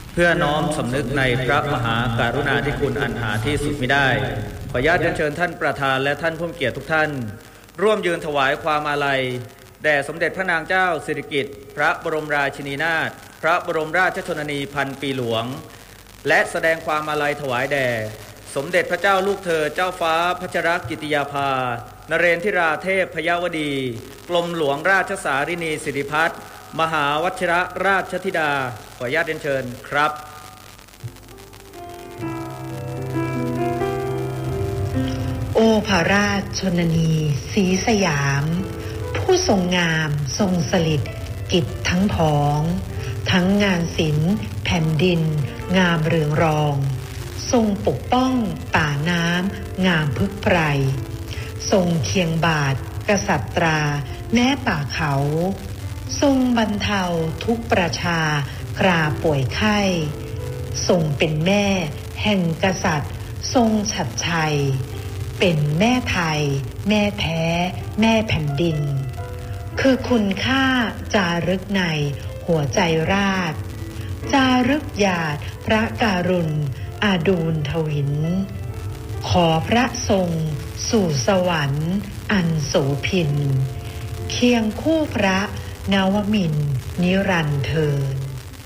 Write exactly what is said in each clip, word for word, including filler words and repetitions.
เพื่อน้อมสำนึกในพระมหากรุณาธิคุณอันหาที่สุดมิได้ขออนุญาตเรียนเชิญท่านประธานและท่านผู้มีเกียรติทุกท่านร่วมยืนถวายความอาลัยแด่สมเด็จพระนางเจ้าสิริกิติ์พระบรมราชินีนาถพระบรมราชชนนีพันปีหลวงและแสดงความอาลัยถวายแด่สมเด็จพระเจ้าลูกเธอเจ้าฟ้าพัชรกิติยาภานเรนทิราเทพพยาวดีกรมหลวงราชสารินีสิริพัฒน์มหาวชิรราชธิดาขออนุญาตเรียนเชิญครับโอพระราชชนนีศรีสยามผู้ทรงงามทรงสลิดกิจทั้งพ้องทั้งงานศิลป์แผ่นดินงามเรืองรองทรงปกป้องป่าน้ำงามพึกไพรทรงเคียงบาทกษัตราแม้ป่าเขาทรงบรรเทาทุกประชากราป่วยไข้ทรงเป็นแม่แห่งกษัตริย์ทรงฉัตรชัยเป็นแม่ไทยแม่แท้แม่แผ่นดินคือคุณค่าจารึกในหัวใจราชจารึกหยาดพระการุณอาดูลทวินขอพระทรงสู่สวรรค์อันโสภินเคียงคู่พระนวมินทร์นิรันดร์เทิน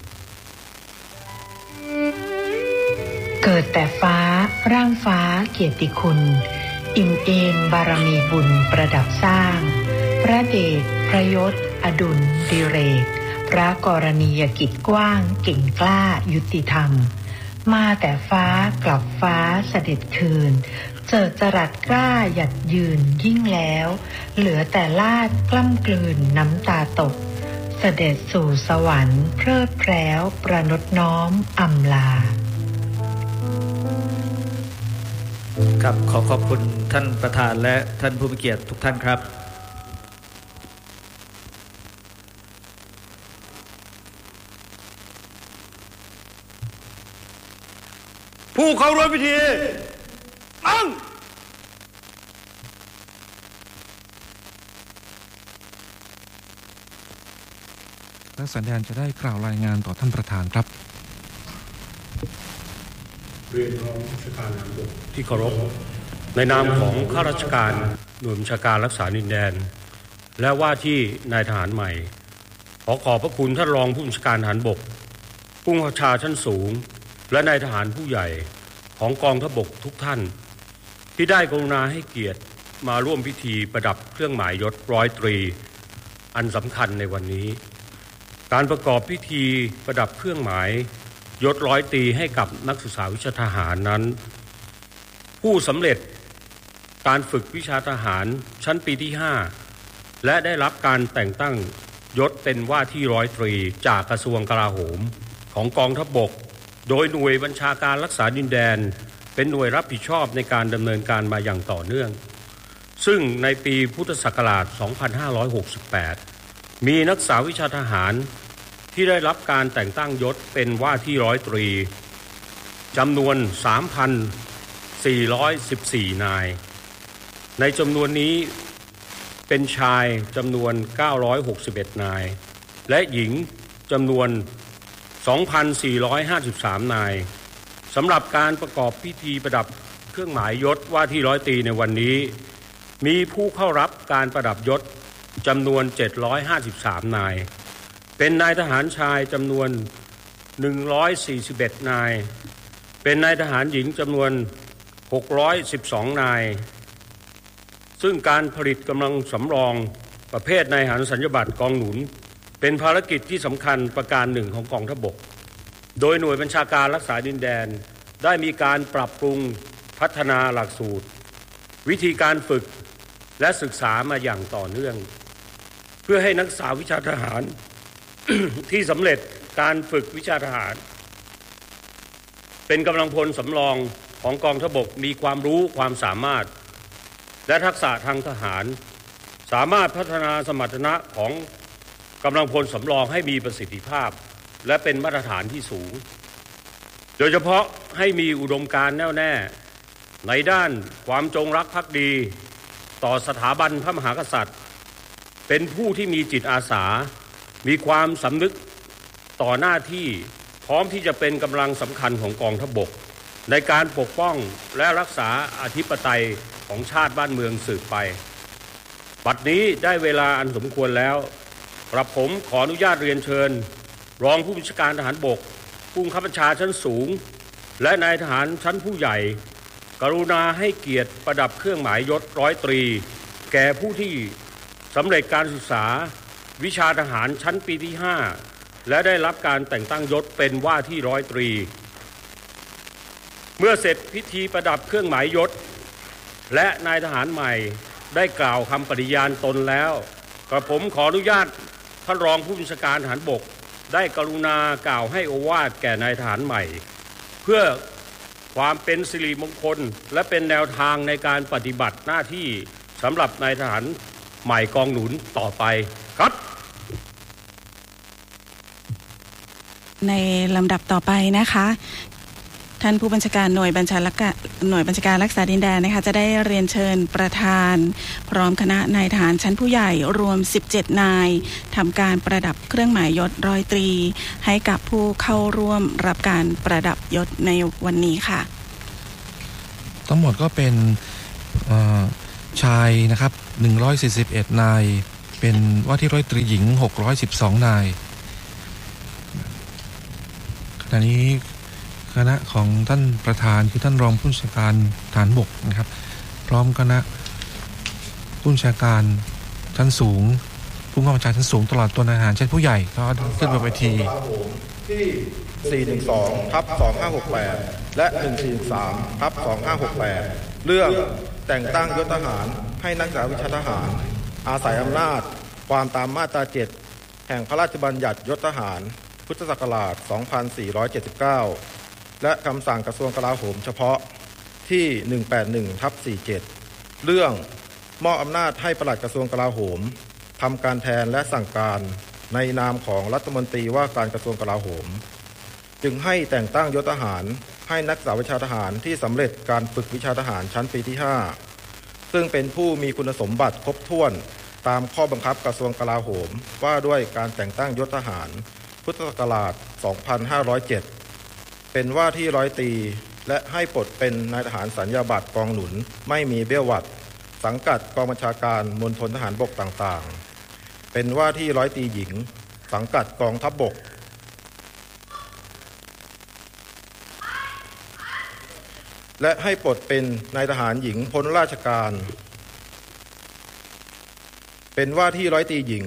เกิดแต่ฟ้าร่างฟ้าเกียรติคุณอิ่มเอมบารมีบุญประดับสร้างพระเดชพระยศอดุลดิเรกพระกรณียกิจกว้างเก่งกล้ายุติธรรมมาแต่ฟ้ากลับฟ้าเสด็จคืนเจิดจรัสกล้าหยัดยืนยิ่งแล้วเหลือแต่ลาดกล้ำกลืนน้ำตาตกเสด็จสู่สวรรค์เพลิดเพล้วประนดน้อมอำลาครับขอขอบคุณท่านประธานและท่านผู้มีเกียรติทุกท่านครับผู้เข้าร่วมพิธีตั้งและสัญญาณจะได้กล่าวรายงานต่อท่านประธานครับเรียนร้องราชการทหารบกที่เคารพในนามของข้าราชการหน่วยบัญชาการรักษาดินแดนและว่าที่นายทหารใหม่ขอขอบพระคุณท่านรองผู้บัญชาการทหารบกผู้บัญชาชั้นสูงและนายทหารผู้ใหญ่ของกองทัพบกทุกท่านที่ได้กรุณาให้เกียรติมาร่วมพิธีประดับเครื่องหมายยศร้อยตรีอันสำคัญในวันนี้การประกอบพิธีประดับเครื่องหมายยศร้อยตรีให้กับนักศึกษาวิชาทหารนั้นผู้สำเร็จการฝึกวิชาทหารชั้นปีที่ห้าและได้รับการแต่งตั้งยศเป็นว่าที่ร้อยตรีจากกระทรวงกลาโหมของกองทัพบกโดยหน่วยบัญชาการรักษาดินแดนเป็นหน่วยรับผิดชอบในการดำเนินการมาอย่างต่อเนื่องซึ่งในปีพุทธศักราชสองพันห้าร้อยหกสิบแปดมีนักศึกษาวิชาทหารที่ได้รับการแต่งตั้งยศเป็นว่าที่ร้อยตรีจำนวน สามพันสี่ร้อยสิบสี่ นายในจำนวนนี้เป็นชายจำนวนเก้าร้อยหกสิบเอ็ดนายและหญิงจำนวนสองพันสี่ร้อยห้าสิบสาม นายสำหรับการประกอบพิธีประดับเครื่องหมายยศว่าที่ร้อยตรีในวันนี้มีผู้เข้ารับการประดับยศจำนวนเจ็ดร้อยห้าสิบสาม นายเป็นนายทหารชายจำนวนหนึ่งร้อยสี่สิบเอ็ดนายเป็นนายทหารหญิงจำนวนหกร้อยสิบสอง นายซึ่งการผลิตกำลังสำรองประเภทนายทหารสัญญาบัตรกองหนุนเป็นภารกิจที่สำคัญประการหนึ่งของกองทัพบกโดยหน่วยบัญชาการรักษาดินแดนได้มีการปรับปรุงพัฒนาหลักสูตรวิธีการฝึกและศึกษามาอย่างต่อเนื่องเพื่อให้นักศึกษาวิชาทหาร ที่สำเร็จการฝึกวิชาทหารเป็นกำลังพลสำรองของกองทัพบกมีความรู้ความสามารถและทักษะทางทหารสามารถพัฒนาสมรรถนะของกำลังพลสำรองให้มีประสิทธิภาพและเป็นมาตรฐานที่สูงโดยเฉพาะให้มีอุดมการณ์แน่วแน่ในด้านความจงรักภักดีต่อสถาบันพระมหากษัตริย์เป็นผู้ที่มีจิตอาสามีความสำนึกต่อหน้าที่พร้อมที่จะเป็นกำลังสำคัญของกองทัพบกในการปกป้องและรักษาอธิปไตยของชาติบ้านเมืองสืบไปบัดนี้ได้เวลาอันสมควรแล้วกระผมขออนุญาตเรียนเชิญรองผู้บัญชาการทหารบกผู้บังคับบัญชาชั้นสูงและนายทหารชั้นผู้ใหญ่กรุณาให้เกียรติประดับเครื่องหมายยศร้อยตรีแก่ผู้ที่สำเร็จการศึกษาวิชาทหารชั้นปีที่ห้าและได้รับการแต่งตั้งยศเป็นว่าที่ร้อยตรีเมื่อเสร็จพิธีประดับเครื่องหมายยศและนายทหารใหม่ได้กล่าวคำปฏิญาณตนแล้วกระผมขออนุญาตท่านรองผู้บัญชาการทหารบกได้กรุณากล่าวให้โอวาทแก่นายทหารใหม่เพื่อความเป็นสิริมงคลและเป็นแนวทางในการปฏิบัติหน้าที่สำหรับนายทหารใหม่กองหนุนต่อไปครับในลำดับต่อไปนะคะท่านผู้บัญชาการหน่วยบัญชาการหน่วยบัญชาการรักษาดินแดนนะคะจะได้เรียนเชิญประธานพร้อมคณะนายทหารชั้นผู้ใหญ่รวมสิบเจ็ดนายทำการประดับเครื่องหมายยศร้อยตรีให้กับผู้เข้าร่วมรับการประดับยศในวันนี้ค่ะทั้งหมดก็เป็นชายนะครับหนึ่งร้อยสี่สิบเอ็ดนายเป็นว่าที่ร้อยตรีหญิงหกร้อยสิบสองนายขณะนี้คณะของท่านประธานคือท่านรองผู้บัญชาการทหารบกนะครับพร้อมคณะผู้บัญชาการชั้นสูงผู้บัญชาการชั้นสูงตลอดตัวนายทหารชั้นผู้ใหญ่ก็ขึ้นบนเวทีที่ สี่หนึ่งสอง ทับ สองห้าหกแปด และ หนึ่งสี่สาม ทับ สองห้าหกแปด เรื่องแต่งตั้งยศทหารให้นักศึกษาวิชาทหารอาศัยอำนาจความตามมาตราเจ็ดแห่งพระราชบัญญัติยศทหารพุทธศักราชสองพันสี่ร้อยเจ็ดสิบเก้าและคำสั่งกระทรวงกลาโหมเฉพาะที่ หนึ่งแปดหนึ่ง ทับ สี่สิบเจ็ด เรื่องมอบอำนาจให้ปลัดกระทรวงกลาโหมทำการแทนและสั่งการในนามของรัฐมนตรีว่าการกระทรวงกลาโหมจึงให้แต่งตั้งยศทหารให้นักศึกษาวิชาทหารที่สำเร็จการฝึกวิชาทหารชั้นปีที่ห้าซึ่งเป็นผู้มีคุณสมบัติครบถ้วนตามข้อบังคับกระทรวงกลาโหมว่าด้วยการแต่งตั้งยศทหารพุทธศักราชสองพันห้าร้อยเจ็ดเป็นว่าที่ร้อยตรีและให้ปลดเป็นนายทหารสัญญาบัตรกองหนุนไม่มีเบี้ยหวัดสังกัดกองบัญชาการมณฑลทหารบกต่างๆเป็นว่าที่ร้อยตรีหญิงสังกัดกองทัพบกและให้ปลดเป็นนายทหารหญิงพ้นราชการเป็นว่าที่ร้อยตรีหญิง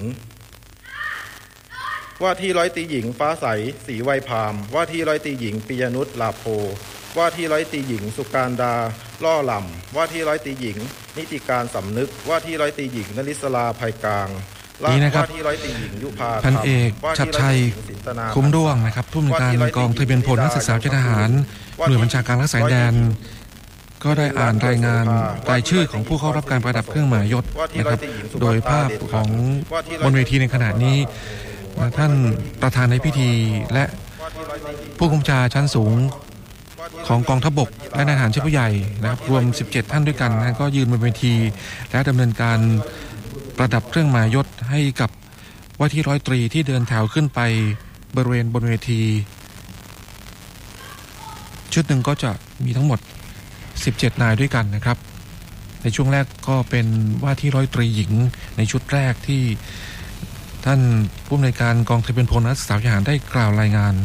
ว่าที่ร้อยตรีหญิงฟ้าใสศรีไวยพามว่าที่ร้อยตรีหญิงปิยนุชลาโภว่าที่ร้อยตรีหญิงสุการดาล่อหล่ำว่าที่ร้อยตรีหญิงนิติการสำนึกว่าที่ร้อยตรีหญิงนริศราภัยกลางนี่นะครับพันเอกชัดชัยคุ้มด้วงนะครับผู้อำนวยการกองทะเบียนพลนักศึกษาวิชาทหารหน่วยบัญชาการรักษาแดนก็ได้อ่านรายงานรายชื่อของผู้เข้ารับการประดับเครื่องหมายยศนะครับโดยภาพของบนเวทีในขณะนี้ท่านประธานในพิธีและผู้บัญชาการชั้นสูงของกองทัพบกและนายทหารชั้นผู้ใหญ่นะครับรวมสิบเจ็ดท่านด้วยกันนะก็ยืนบนเวทีและดำเนินการประดับเครื่องหมายยศให้กับว่าที่ร้อยตรีที่เดินแถวขึ้นไปบริเวณบนเวทีชุดหนึ่งก็จะมีทั้งหมดสิบเจ็ดนายด้วยกันนะครับในช่วงแรกก็เป็นว่าที่ร้อยตรีหญิงในชุดแรกที่ท่านผู้อำนวยการกองทะเบียนพลนักศึกษาทหารได้กล่าวรายงาน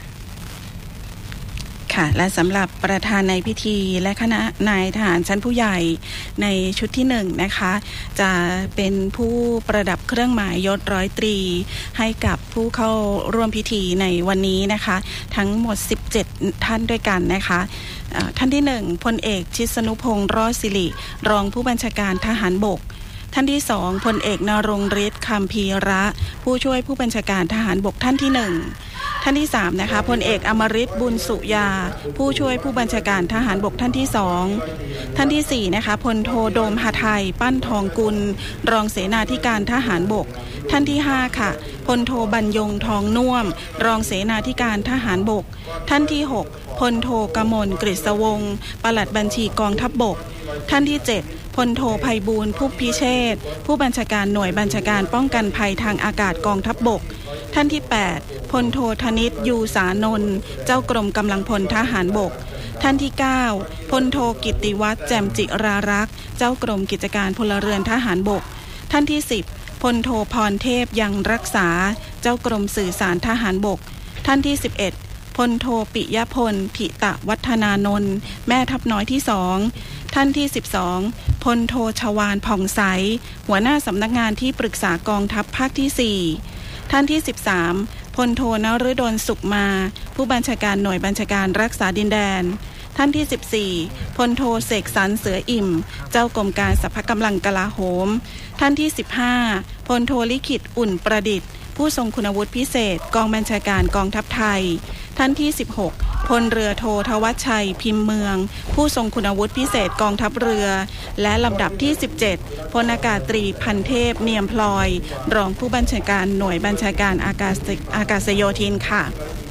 ค่ะและสำหรับประธานในพิธีและคณะนายทหารชั้นผู้ใหญ่ในชุดที่หนึ่งนะคะจะเป็นผู้ประดับเครื่องหมายยศร้อยตรีให้กับผู้เข้าร่วมพิธีในวันนี้นะคะทั้งหมดสิบเจ็ดท่านด้วยกันนะคะท่านที่หนึ่งพลเอกชิสนุพงษ์รอดศิริรองผู้บัญชาการทหารบกท่านที่สองพลเอกนรงฤทธิ์คำพีระผู้ช่วยผู้บัญชาการทหารบกท่านที่หนึ่งท่านที่สามนะคะพลเอกอมฤตบุญสุยาผู้ช่วยผู้บัญชาการทหารบกท่านที่สองท่านที่สี่นะคะพลโทโดมหทัยปั้นทองกุลรองเสนาธิการทหารบกท่านที่ห้าค่ะพลโทบรรยงทองน่วมรองเสนาธิการทหารบกท่านที่หกพลโทกมลกฤษวงศ์ปลัดบัญชีกองทัพบกท่านที่เจ็ดพลโทไพบูลย์ พุกพิเชษฐ์ผู้บัญชาการหน่วยบัญชาการป้องกันภัยทางอากาศกองทัพบกท่านที่แปดพลโทธนิตยูสานนท์เจ้ากรมกำลังพลทหารบกท่านที่เก้าพลโทกิตติวัฒน์แจ่มจิรารักษ์เจ้ากรมกิจการพลเรือนทหารบกท่านที่สิบพลโทพรเทพยังรักษาเจ้ากรมสื่อสารทหารบกท่านที่สิบเอ็ดพลโทปิยพลภิตะวัฒนานนท์แม่ทัพน้อยที่สองท่านที่สิบสองพลโทชวาลผ่องใสหัวหน้าสำนักงานที่ปรึกษากองทัพภาคที่สี่ท่านที่สิบสามพลโทนฤดลสุขมาผู้บัญชาการหน่วยบัญชาการรักษาดินแดนท่านที่สิบสี่พลโทเสกสรรเสืออิ่มเจ้ากรมการสรรพกำลังกลาโหมท่านที่สิบห้าพลโทลิขิตอุ่นประดิษฐ์ผู้ทรงคุณวุฒิพิเศษกองบัญชาการกองทัพไทยท่านที่สิบหกพลเรือโททวัชชัยพิมพ์เมืองผู้ทรงคุณวุฒิพิเศษกองทัพเรือและลำดับที่สิบเจ็ดพลอากาศตรีพันเทพเนียมพลอยรองผู้บัญชาการหน่วยบัญชาการอากาศอากาศโยธินค่ะ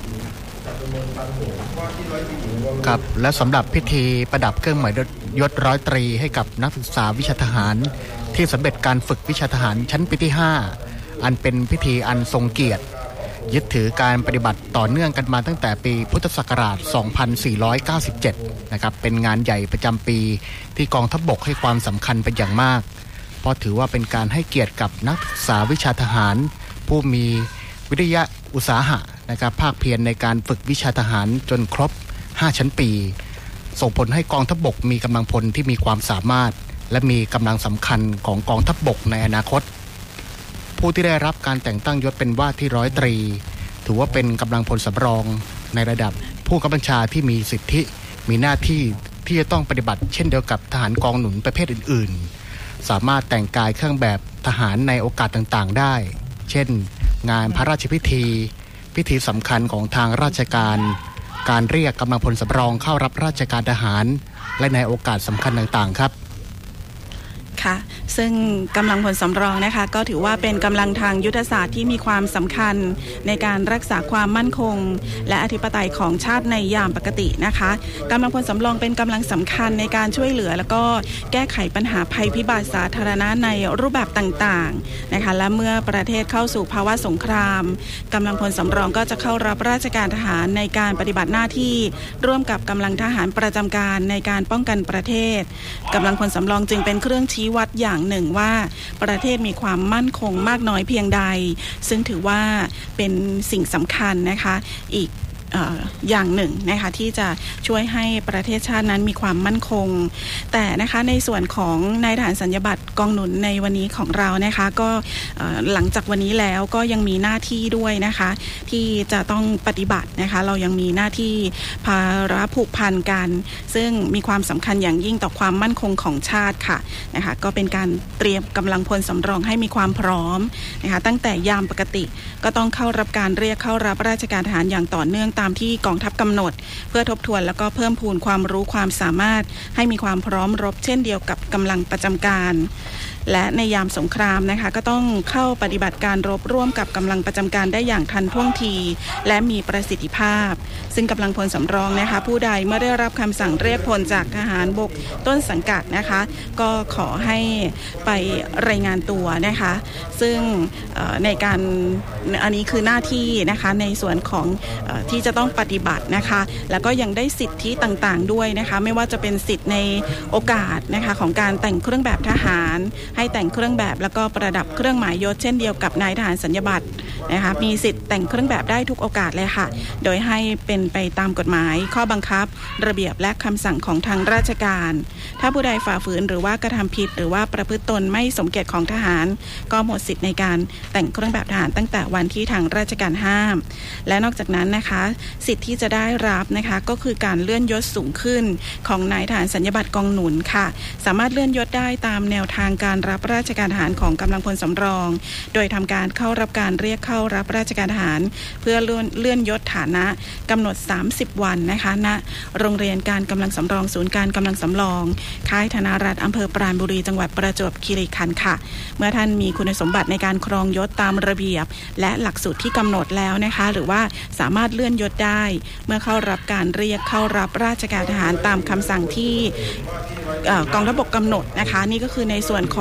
ครับและสำหรับพิธีประดับเครื่องหมายยศร้อยตรีให้กับนักศึกษาวิชาทหารที่สำเร็จการฝึกวิชาทหารชั้นปีที่ห้าอันเป็นพิธีอันทรงเกียรติยึดถือการปฏิบัติต่อเนื่องกันมาตั้งแต่ปีพุทธศักราช สองพันสี่ร้อยเก้าสิบเจ็ด นะครับเป็นงานใหญ่ประจำปีที่กองทัพบกให้ความสำคัญเป็นอย่างมากเพราะถือว่าเป็นการให้เกียรติกับนักศึกษาวิชาทหารผู้มีวิทยาอุตสาหะนะครับภาคเพียรในการฝึกวิชาทหารจนครบห้าชั้นปีส่งผลให้กองทัพบกมีกำลังพลที่มีความสามารถและมีกำลังสำคัญของกองทัพบกในอนาคตผู้ที่ได้รับการแต่งตั้งยศเป็นว่าที่ร้อยตรีถือว่าเป็นกำลังพลสำรองในระดับผู้กำบัญชาที่มีสิทธิมีหน้าที่ที่จะต้องปฏิบัติเช่นเดียวกับทหารกองหนุนประเภทอื่นๆสามารถแต่งกายเครื่องแบบทหารในโอกาสต่างๆได้เช่นงานพระราชพิธีพิธีสำคัญของทางราชการการเรียกกำลังพลสำรองเข้ารับราชการทหารและในโอกาสสำคัญต่างๆครับค่ะซึ่งกำลังพลสำรองนะคะก็ถือว่าเป็นกำลังทางยุทธศาสตร์ที่มีความสำคัญในการรักษาความมั่นคงและอธิปไตยของชาติในยามปกตินะคะกำลังพลสำรองเป็นกำลังสำคัญในการช่วยเหลือแล้วก็แก้ไขปัญหาภัยพิบัติสาธารณะในรูปแบบต่างๆนะคะและเมื่อประเทศเข้าสู่ภาวะสงครามกำลังพลสำรองก็จะเข้ารับราชการทหารในการปฏิบัติหน้าที่ร่วมกับกำลังทหารประจำการในการป้องกันประเทศกำลังพลสำรองจึงเป็นเครื่องชี้วัดอย่างหนึ่งว่าประเทศมีความมั่นคงมากน้อยเพียงใดซึ่งถือว่าเป็นสิ่งสำคัญนะคะอีกอย่างหนึ่งนะคะที่จะช่วยให้ประเทศชาตินั้นมีความมั่นคงแต่นะคะในส่วนของนายทหารสัญญาบัตรกองหนุนในวันนี้ของเรานะคะก็หลังจากวันนี้แล้วก็ยังมีหน้าที่ด้วยนะคะที่จะต้องปฏิบัตินะคะเรายังมีหน้าที่ภาระผูกพันกันซึ่งมีความสำคัญอย่างยิ่งต่อความมั่นคงของชาติค่ะนะคะก็เป็นการเตรียมกำลังพลสำรองให้มีความพร้อมนะคะตั้งแต่ยามปกติก็ต้องเข้ารับการเรียกเข้ารับราชการทหารอย่างต่อเนื่องตามที่กองทัพกำหนดเพื่อทบทวนแล้วก็เพิ่มพูนความรู้ความสามารถให้มีความพร้อมรบเช่นเดียวกับกำลังประจำการและในยามสงครามนะคะก็ต้องเข้าปฏิบัติการรบร่วมกับกำลังประจำการได้อย่างทันท่วงทีและมีประสิทธิภาพซึ่งกำลังพลสำรองนะคะผู้ใดเมื่อได้รับคำสั่งเรียกพลจากทหารบกต้นสังกัดนะคะก็ขอให้ไปรายงานตัวนะคะซึ่งในการอันนี้คือหน้าที่นะคะในส่วนของที่จะต้องปฏิบัตินะคะแล้วก็ยังได้สิทธิต่างๆด้วยนะคะไม่ว่าจะเป็นสิทธิในโอกาสนะคะของการแต่งเครื่องแบบทหารให้แต่งเครื่องแบบแล้วก็ประดับเครื่องหมายยศเช่นเดียวกับนายทหารสัญญาบัตรนะคะมีสิทธิ์แต่งเครื่องแบบได้ทุกโอกาสเลยค่ะโดยให้เป็นไปตามกฎหมายข้อบังคับระเบียบและคำสั่งของทางราชการถ้าผู้ใดฝ่าฝืนหรือว่ากระทำผิดหรือว่าประพฤติตนไม่สมเกียรติของทหารก็หมดสิทธิ์ในการแต่งเครื่องแบบทหารตั้งแต่วันที่ทางราชการห้ามและนอกจากนั้นนะคะสิทธิ์ที่จะได้รับนะคะก็คือการเลื่อนยศสูงขึ้นของนายทหารสัญญาบัตรกองหนุนค่ะสามารถเลื่อนยศได้ตามแนวทางการรับราชการทหารของกำลังพลสำรองโดยทำการเข้ารับการเรียกเข้ารับราชการทหารเพื่อเลื่อนเลื่อนยศฐานะกำหนดสามสิบวันนะคะณโรงเรียนการกำลังสำรองศูนย์การกำลังสำรองค่ายธนารัตน์อำเภอปราณบุรีจังหวัดประจวบคีรีขันธ์ค่ะเมื่อท่านมีคุณสมบัติในการครองยศตามระเบียบและหลักสูตรที่กำหนดแล้วนะคะหรือว่าสามารถเลื่อนยศได้เมื่อเข้ารับการเรียกเข้ารับราชการทหารตามคำสั่งที่กองทัพบกกำหนดนะคะนี่ก็คือในส่วนของ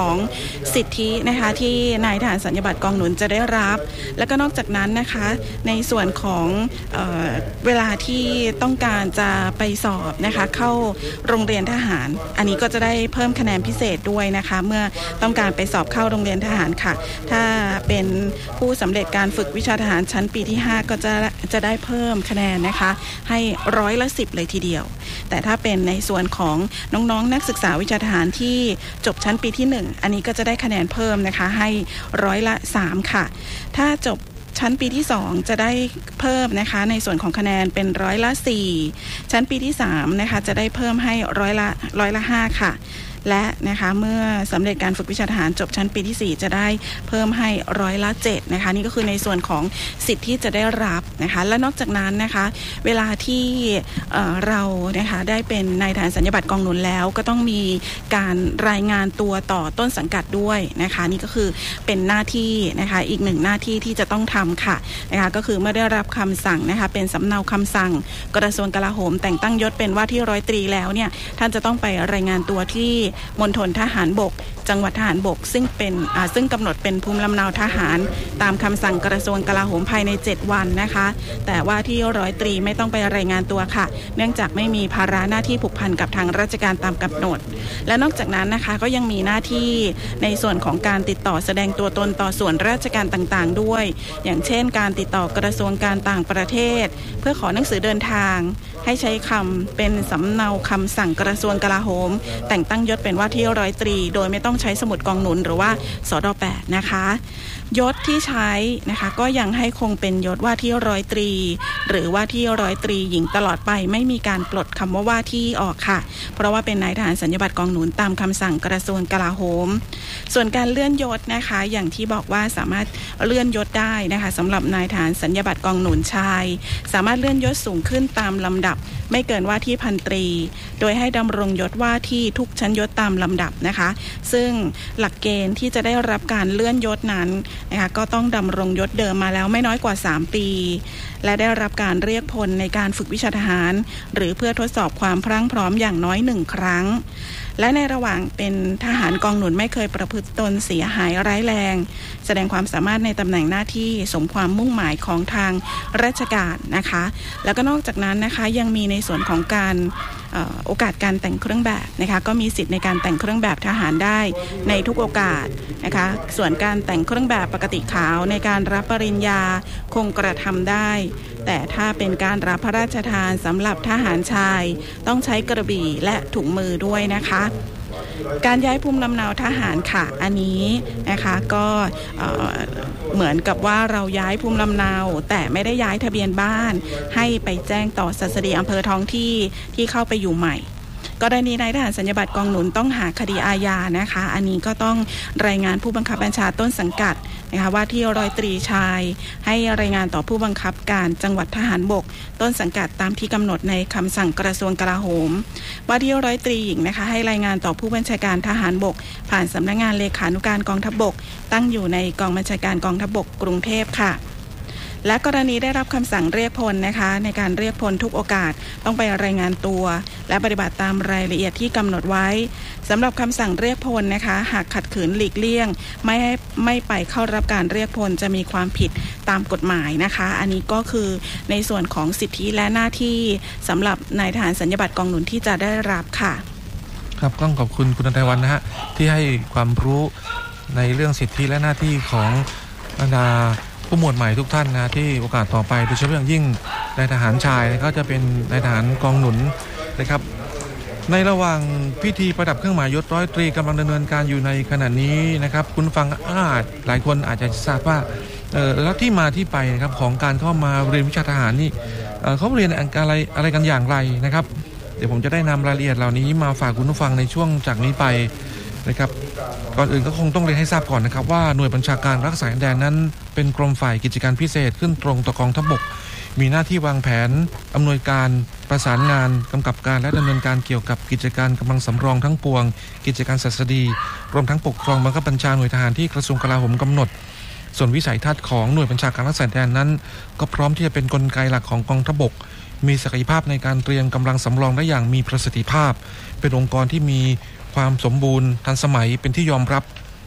ของสิทธินะคะที่นายทหารสัญญาบัตรกองหนุนจะได้รับแล้วก็นอกจากนั้นนะคะในส่วนของเอ่อเวลาที่ต้องการจะไปสอบนะคะเข้าโรงเรียนทหารอันนี้ก็จะได้เพิ่มคะแนนพิเศษด้วยนะคะเมื่อต้องการไปสอบเข้าโรงเรียนทหารค่ะถ้าเป็นผู้สำเร็จการฝึกวิชาทหารชั้นปีที่ห้าก็จะจะได้เพิ่มคะแนนนะคะให้ร้อยละสิบเลยทีเดียวแต่ถ้าเป็นในส่วนของน้องๆ นักศึกษาวิชาทหารที่จบชั้นปีที่หนึ่งอันนี้ก็จะได้คะแนนเพิ่มนะคะให้ร้อยละสามค่ะถ้าจบชั้นปีที่สองจะได้เพิ่มนะคะในส่วนของคะแนนเป็นร้อยละสี่ชั้นปีที่สามนะคะจะได้เพิ่มให้ร้อยละร้อยละห้าค่ะและนะคะเมื่อสำเร็จการฝึกวิชาทหารจบชั้นปีที่สี่จะได้เพิ่มให้ร้อยละเจ็ดนะคะนี่ก็คือในส่วนของสิทธิ์ที่จะได้รับนะคะและนอกจากนั้นนะคะเวลาที่เอ่อเรานะคะได้เป็นนายทหารสัญญาบัตรกองหนุนแล้วก็ต้องมีการรายงานตัวต่อต้นสังกัดด้วยนะคะนี่ก็คือเป็นหน้าที่นะคะอีกหนึ่งหน้าที่ที่จะต้องทำค่ะนะคะก็คือเมื่อได้รับคำสั่งนะคะเป็นสำเนาคำสั่งกระทรวงกลาโหมแต่งตั้งยศเป็นว่าที่ร้อยตรีแล้วเนี่ยท่านจะต้องไปรายงานตัวที่มณฑลทหารบกจังหวัดทหารบกซึ่งเป็นอ่าซึ่งกำหนดเป็นภูมิลำเนาทหารตามคำสั่งกระทรวงกลาโหมภายในเจ็ดวันนะคะแต่ว่าที่ร้อยตรีไม่ต้องไปรายงานตัวค่ะเนื่องจากไม่มีภาระหน้าที่ผูกพันกับทางราชการตามกำหนดและนอกจากนั้นนะคะก็ยังมีหน้าที่ในส่วนของการติดต่อแสดงตัวตนต่อส่วนราชการต่างๆด้วยอย่างเช่นการติดต่อกระทรวงการต่างประเทศเพื่อขอหนังสือเดินทางให้ใช้คำเป็นสำเนาคำสั่งกระทรวงกลาโหมแต่งตั้งยศเป็นว่าที่ร้อยตรีโดยไม่ต้องใช้สมุดกองหนุนหรือว่าสดแปดนะคะยศที่ใช้นะคะก็ยังให้คงเป็นยศว่าที่ร้อยตรีหรือว่าที่ร้อยตรีหญิงตลอดไปไม่มีการปลดคำว่าว่าที่ออกค่ะเพราะว่าเป็นนายทหารสัญญาบัตรกองหนุนตามคำสั่งกระทรวงกลาโหมส่วนการเลื่อนยศนะคะอย่างที่บอกว่าสามารถเลื่อนยศได้นะคะสำหรับนายทหารสัญญาบัตรกองหนุนชายสามารถเลื่อนยศสูงขึ้นตามลำดับไม่เกินว่าที่พันตรีโดยให้ดำรงยศว่าที่ทุกชั้นยศตามลำดับนะคะซึ่งหลักเกณฑ์ที่จะได้รับการเลื่อนยศนั้นนะคะก็ต้องดำรงยศเดิมมาแล้วไม่น้อยกว่าสามปีและได้รับการเรียกพลในการฝึกวิชาทหารหรือเพื่อทดสอบความพรั่งพร้อมอย่างน้อยหนึ่งครั้งและในระหว่างเป็นทหารกองหนุนไม่เคยประพฤติตนเสียหายร้ายแรงแสดงความสามารถในตำแหน่งหน้าที่สมความมุ่งหมายของทางราชการนะคะแล้วก็นอกจากนั้นนะคะยังมีในส่วนของการโอกาสการแต่งเครื่องแบบนะคะก็มีสิทธิ์ในการแต่งเครื่องแบบทหารได้ในทุกโอกาสนะคะส่วนการแต่งเครื่องแบบปกติขาวในการรับปริญญาคงกระทำได้แต่ถ้าเป็นการรับพระราชทานสำหรับทหารชายต้องใช้กระบี่และถุงมือด้วยนะคะการย้ายภูมิลำเนาทหารค่ะอันนี้นะคะก็เอ่อเหมือนกับว่าเราย้ายภูมิลำเนาแต่ไม่ได้ย้ายทะเบียนบ้านให้ไปแจ้งต่อศัสดีอำเภอท้องที่ที่เข้าไปอยู่ใหม่กรณีนายทหารสัญญาบัตรกองหนุนต้องหาคดีอาญานะคะอันนี้ก็ต้องรายงานผู้บังคับบัญชาต้นสังกัดนะคะว่าที่ร้อยตรีชายให้รายงานต่อผู้บังคับการจังหวัดทหารบกต้นสังกัดตามที่กำหนดในคำสั่งกระทรวงกลาโหมว่าที่ร้อยตรีหญิงนะคะให้รายงานต่อผู้บัญชาการทหารบกผ่านสำนักงานเลขานุการกองทัพบกตั้งอยู่ในกองบัญชาการกองทัพบกกรุงเทพค่ะและกรณีได้รับคำสั่งเรียกพลนะคะในการเรียกพลทุกโอกาสต้องไปรายงานตัวและปฏิบัติตามรายละเอียดที่กำหนดไว้สำหรับคำสั่งเรียกพลนะคะหากขัดขืนหลีกเลี่ยงไม่ให้ไม่ไปเข้ารับการเรียกพลจะมีความผิดตามกฎหมายนะคะอันนี้ก็คือในส่วนของสิทธิและหน้าที่สำหรับนายทหารสัญญาบัตรกองหนุนที่จะได้รับค่ะครับต้องขอบคุณคุณไทยวันนะฮะที่ให้ความรู้ในเรื่องสิทธิและหน้าที่ของบรรดาผู้หมวดใหม่ทุกท่านนะที่โอกาสต่อไปโดยเฉพาะอย่างยิ่งนายทหารชายก็จะเป็นนายทหารกองหนุนนะครับในระหว่างพิธีประดับเครื่องหมายยศร้อยตรีกำลังดำเนินการอยู่ในขณะนี้นะครับคุณฟังอาจหลายคนอาจจะทราบว่าเออแล้วที่มาที่ไปนะครับของการเข้ามาเรียนวิชาทหารนี่ เอ่อเขาเรียนอะไรอะไรกันอย่างไรนะครับเดี๋ยวผมจะได้นำรายละเอียดเหล่านี้มาฝากคุณผู้ฟังในช่วงจากนี้ไปนะครับก่อนอื่นก็คงต้องเรียนให้ทราบก่อนนะครับว่าหน่วยบัญชาการรักษาดินแดนนั้นเป็นกรมฝ่ายกิจการพิเศษขึ้นตรงต่อกองทัพบกมีหน้าที่วางแผนอำนวยการประสานงานกำกับการและดำเนินการเกี่ยวกับกิจการกำลังสำรองทั้งปวงกิจการศัสดีรวมทั้งปกครองบังคับบัญชาหน่วยทหารที่กระทรวงกลาโหมกำหนดส่วนวิสัยทัศน์ของหน่วยบัญชาการรักษาดินแดนนั้นก็พร้อมที่จะเป็นกลไกหลักของกองทัพบกมีศักยภาพในการเตรียมกำลังสำรองได้อย่างมีประสิทธิภาพเป็นองค์กรที่มีความสมบูรณ์ทันสมัยเป็นที่ยอมรับ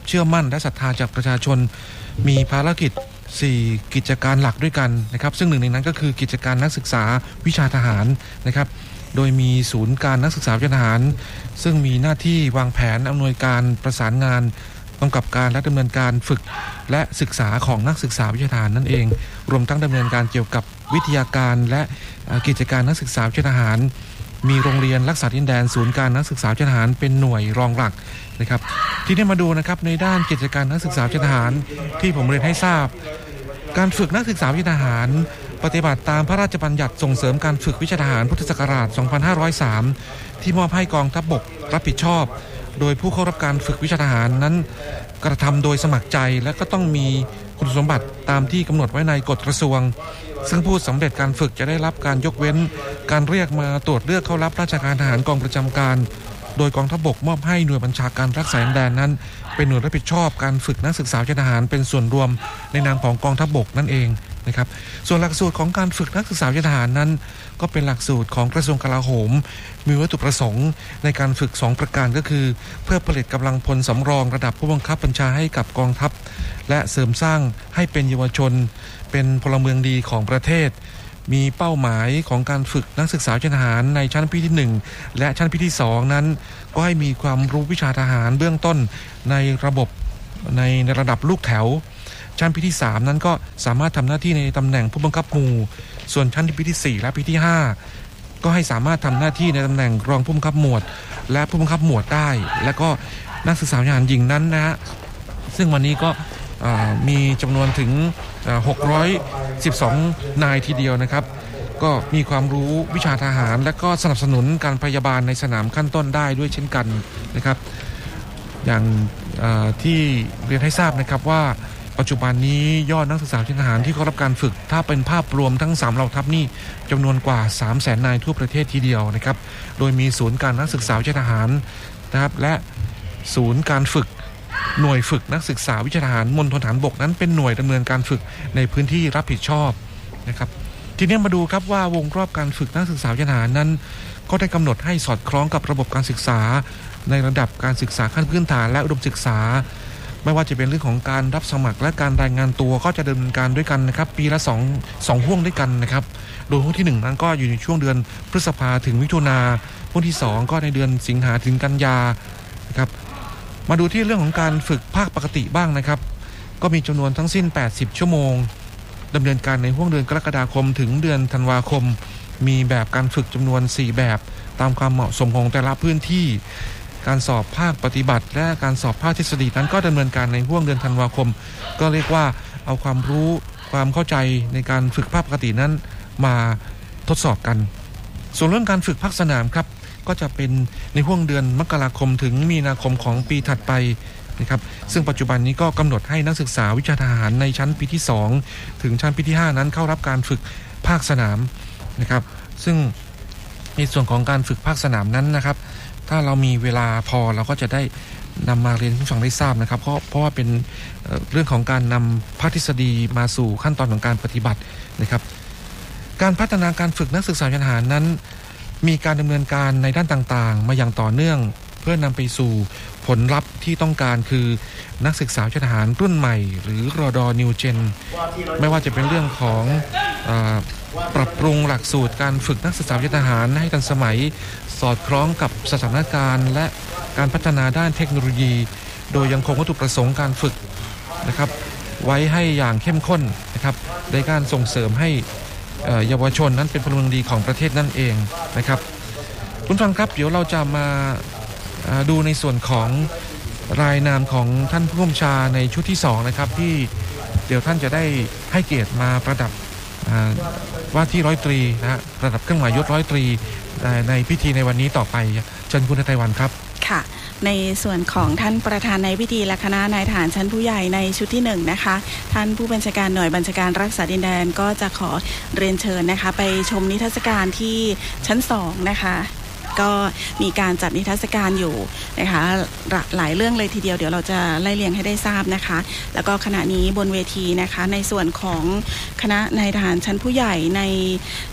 เชื่อมั่นและศรัทธาจากประชาชนมีภารกิจสี่กิจการหลักด้วยกันนะครับซึ่งหนึ่งในนั้นก็คือกิจการนักศึกษาวิชาทหารนะครับโดยมีศูนย์การนักศึกษาวิชาทหารซึ่งมีหน้าที่วางแผนอำนวยการประสานงานกำกับการและดำเนินการฝึกและศึกษาของนักศึกษาวิชาทหารนั่นเองรวมทั้งดำเนินการเกี่ยวกับวิทยาการและกิจการนักศึกษาวิชาทหารมีโรงเรียนรักษาดินแดนศูนย์การนักศึกษาวิชาทหารเป็นหน่วยรองหลักนะครับที่ได้มาดูนะครับในด้านกิจการนักศึกษาวิชาทหารที่ผมเรียนให้ทราบการฝึกนักศึกษาวิชาทหารปฏิบัติตามพระราชบัญญัติส่งเสริมการฝึกวิชาทหารพุทธศักราชสองพันห้าร้อยสามที่มอบให้กองทัพบกรับผิดชอบโดยผู้เข้ารับการฝึกวิชาทหารนั้นกระทำโดยสมัครใจและก็ต้องมีคุณสมบัติตามที่กำหนดไว้ในกฎกระทรวงซึ่งผู้สำเร็จการฝึกจะได้รับการยกเว้นการเรียกมาตรวจเลือกเข้ารับราชการทหารกองประจำการโดยกองทัพบกมอบให้หน่วยบัญชาการรักษาดินแดนนั้นเป็นหน่วยรับผิดชอบการฝึกนักศึกษาวิชาทหารเป็นส่วนรวมในนามของกองทัพบกนั่นเองนะครับส่วนหลักสูตรของการฝึกนักศึกษาวิชาทหารนั้นก็เป็นหลักสูตรของกระทรวงกลาโหมมีวัตถุประสงค์ในการฝึกสองประการก็คือเพื่อผลิตกำลังพลสำรองระดับผู้บังคับบัญชาให้กับกองทัพและเสริมสร้างให้เป็นเยาวชนเป็นพลเมืองดีของประเทศมีเป้าหมายของการฝึกนักศึกษาวิชาทหารในชั้นปีที่หนึ่งและชั้นปีที่สองนั้นก็ให้มีความรู้วิชาทหารเบื้องต้นในระบบในในระดับลูกแถวชั้นปีที่สามนั้นก็สามารถทำหน้าที่ในตำแหน่งผู้บังคับหมู่ส่วนชั้นปีที่สี่และปีที่ห้าก็ให้สามารถทำหน้าที่ในตำแหน่งรองผู้บังคับหมวดและผู้บังคับหมวดได้และก็นักศึกษาวิชาทหารหญิงนั้นนะฮะซึ่งวันนี้ก็มีจำนวนถึงหกร้อยสิบสองนายทีเดียวนะครับก็มีความรู้วิชาทหารและก็สนับสนุนการพยาบาลในสนามขั้นต้นได้ด้วยเช่นกันนะครับอย่างที่เรียนให้ทราบนะครับว่าปัจจุบันนี้ยอดนักศึกษาวิชาทหารที่เข้ารับการฝึกถ้าเป็นภาพรวมทั้งสามเหล่าทัพนี่จำนวนกว่า สามแสน นายทั่วประเทศทีเดียวนะครับโดยมีศูนย์การนักศึกษาวิชาทหารนะครับและศูนย์การฝึกหน่วยฝึกนักศึกษาวิชาทหารมณฑลทหารบกนั้นเป็นหน่วยดำเนินการฝึกในพื้นที่รับผิดชอบนะครับทีนี้มาดูครับว่าวงรอบการฝึกนักศึกษาวิชาทหารนั้นก็ได้กำหนดให้สอดคล้องกับระบบการศึกษาในระดับการศึกษาขั้นพื้นฐานและอุดมศึกษาไม่ว่าจะเป็นเรื่องของการรับสมัครและการรายงานตัวก็จะดำเนินการด้วยกันนะครับปีละ2 2ห่วงด้วยกันนะครับโดยห่วงที่หนึ่งนั้นก็อยู่ในช่วงเดือนพฤษภาถึงมิถุนาห่วงที่สองก็ในเดือนสิงหาถึงกันยานะครับมาดูที่เรื่องของการฝึกภาคปกติบ้างนะครับก็มีจำนวนทั้งสิ้นแปดสิบชั่วโมงดำเนินการในห่วงเดือนกรกฎาคมถึงเดือนธันวาคมมีแบบการฝึกจำนวนสี่แบบตามความเหมาะสมของแต่ละพื้นที่การสอบภาคปฏิบัติและการสอบภาคทฤษฎีนั้นก็ดำเนินการในห่วงเดือนธันวาคมก็เรียกว่าเอาความรู้ความเข้าใจในการฝึกภาคปกตินั้นมาทดสอบกันส่วนเรื่องการฝึกภาคสนามครับก็จะเป็นในห่วงเดือนมกราคมถึงมีนาคมของปีถัดไปนะครับซึ่งปัจจุบันนี้ก็กำหนดให้นักศึกษาวิชาทหารในชั้นปีที่สองถึงชั้นปีที่ห้านั้นเข้ารับการฝึกภาคสนามนะครับซึ่งในส่วนของการฝึกภาคสนามนั้นนะครับถ้าเรามีเวลาพอเราก็จะได้นำมาเรียนให้ผู้ฟังได้ทราบนะครับเพราะเพราะว่าเป็นเรื่องของการนำภาคทฤษฎีมาสู่ขั้นตอนของการปฏิบัตินะครับการพัฒนาการฝึกนักศึกษาวิชาทหารนั้นมีการดำเนินการในด้านต่างๆมาอย่างต่อเนื่องเพื่อนำไปสู่ผลลัพธ์ที่ต้องการคือนักศึกษาวิชาทหารรุ่นใหม่หรือรดนิวเจนไม่ว่าจะเป็นเรื่องของอ่าปรับปรุงหลักสูตรการฝึกนักศึกษาวิชาทหารให้ทันสมัยสอดคล้องกับสถานการณ์และการพัฒนาด้านเทคโนโลยีโดยยังคงวัตถุประสงค์การฝึกนะครับไว้ให้อย่างเข้มข้นนะครับในการส่งเสริมให้เยาวชนนั้นเป็นพลเมืองดีของประเทศนั่นเองนะครับคุณฟังครับเดี๋ยวเราจะมาดูในส่วนของรายนามของท่านผู้บัญชาในชุดที่สองนะครับที่เดี๋ยวท่านจะได้ให้เกียรติมาประดับว่าที่ร้อยตรีนะระดับเครื่องหมายยศร้อยตรีในพิธีในวันนี้ต่อไปเชิญคุณไทยวันครับค่ะในส่วนของท่านประธานในพิธีและคณะนายทหารชั้นผู้ใหญ่ในชุดที่หนึ่งนะคะท่านผู้บัญชาการหน่วยบัญชาการรักษาดินแดนก็จะขอเรียนเชิญนะคะไปชมนิทรรศการที่ชั้นสองนะคะก็มีการจัดนิทรรศการอยู่นะคะหลายเรื่องเลยทีเดียวเดี๋ยวเราจะไล่เรียงให้ได้ทราบนะคะแล้วก็ขณะนี้บนเวทีนะคะในส่วนของคณะนายทหารชั้นผู้ใหญ่ใน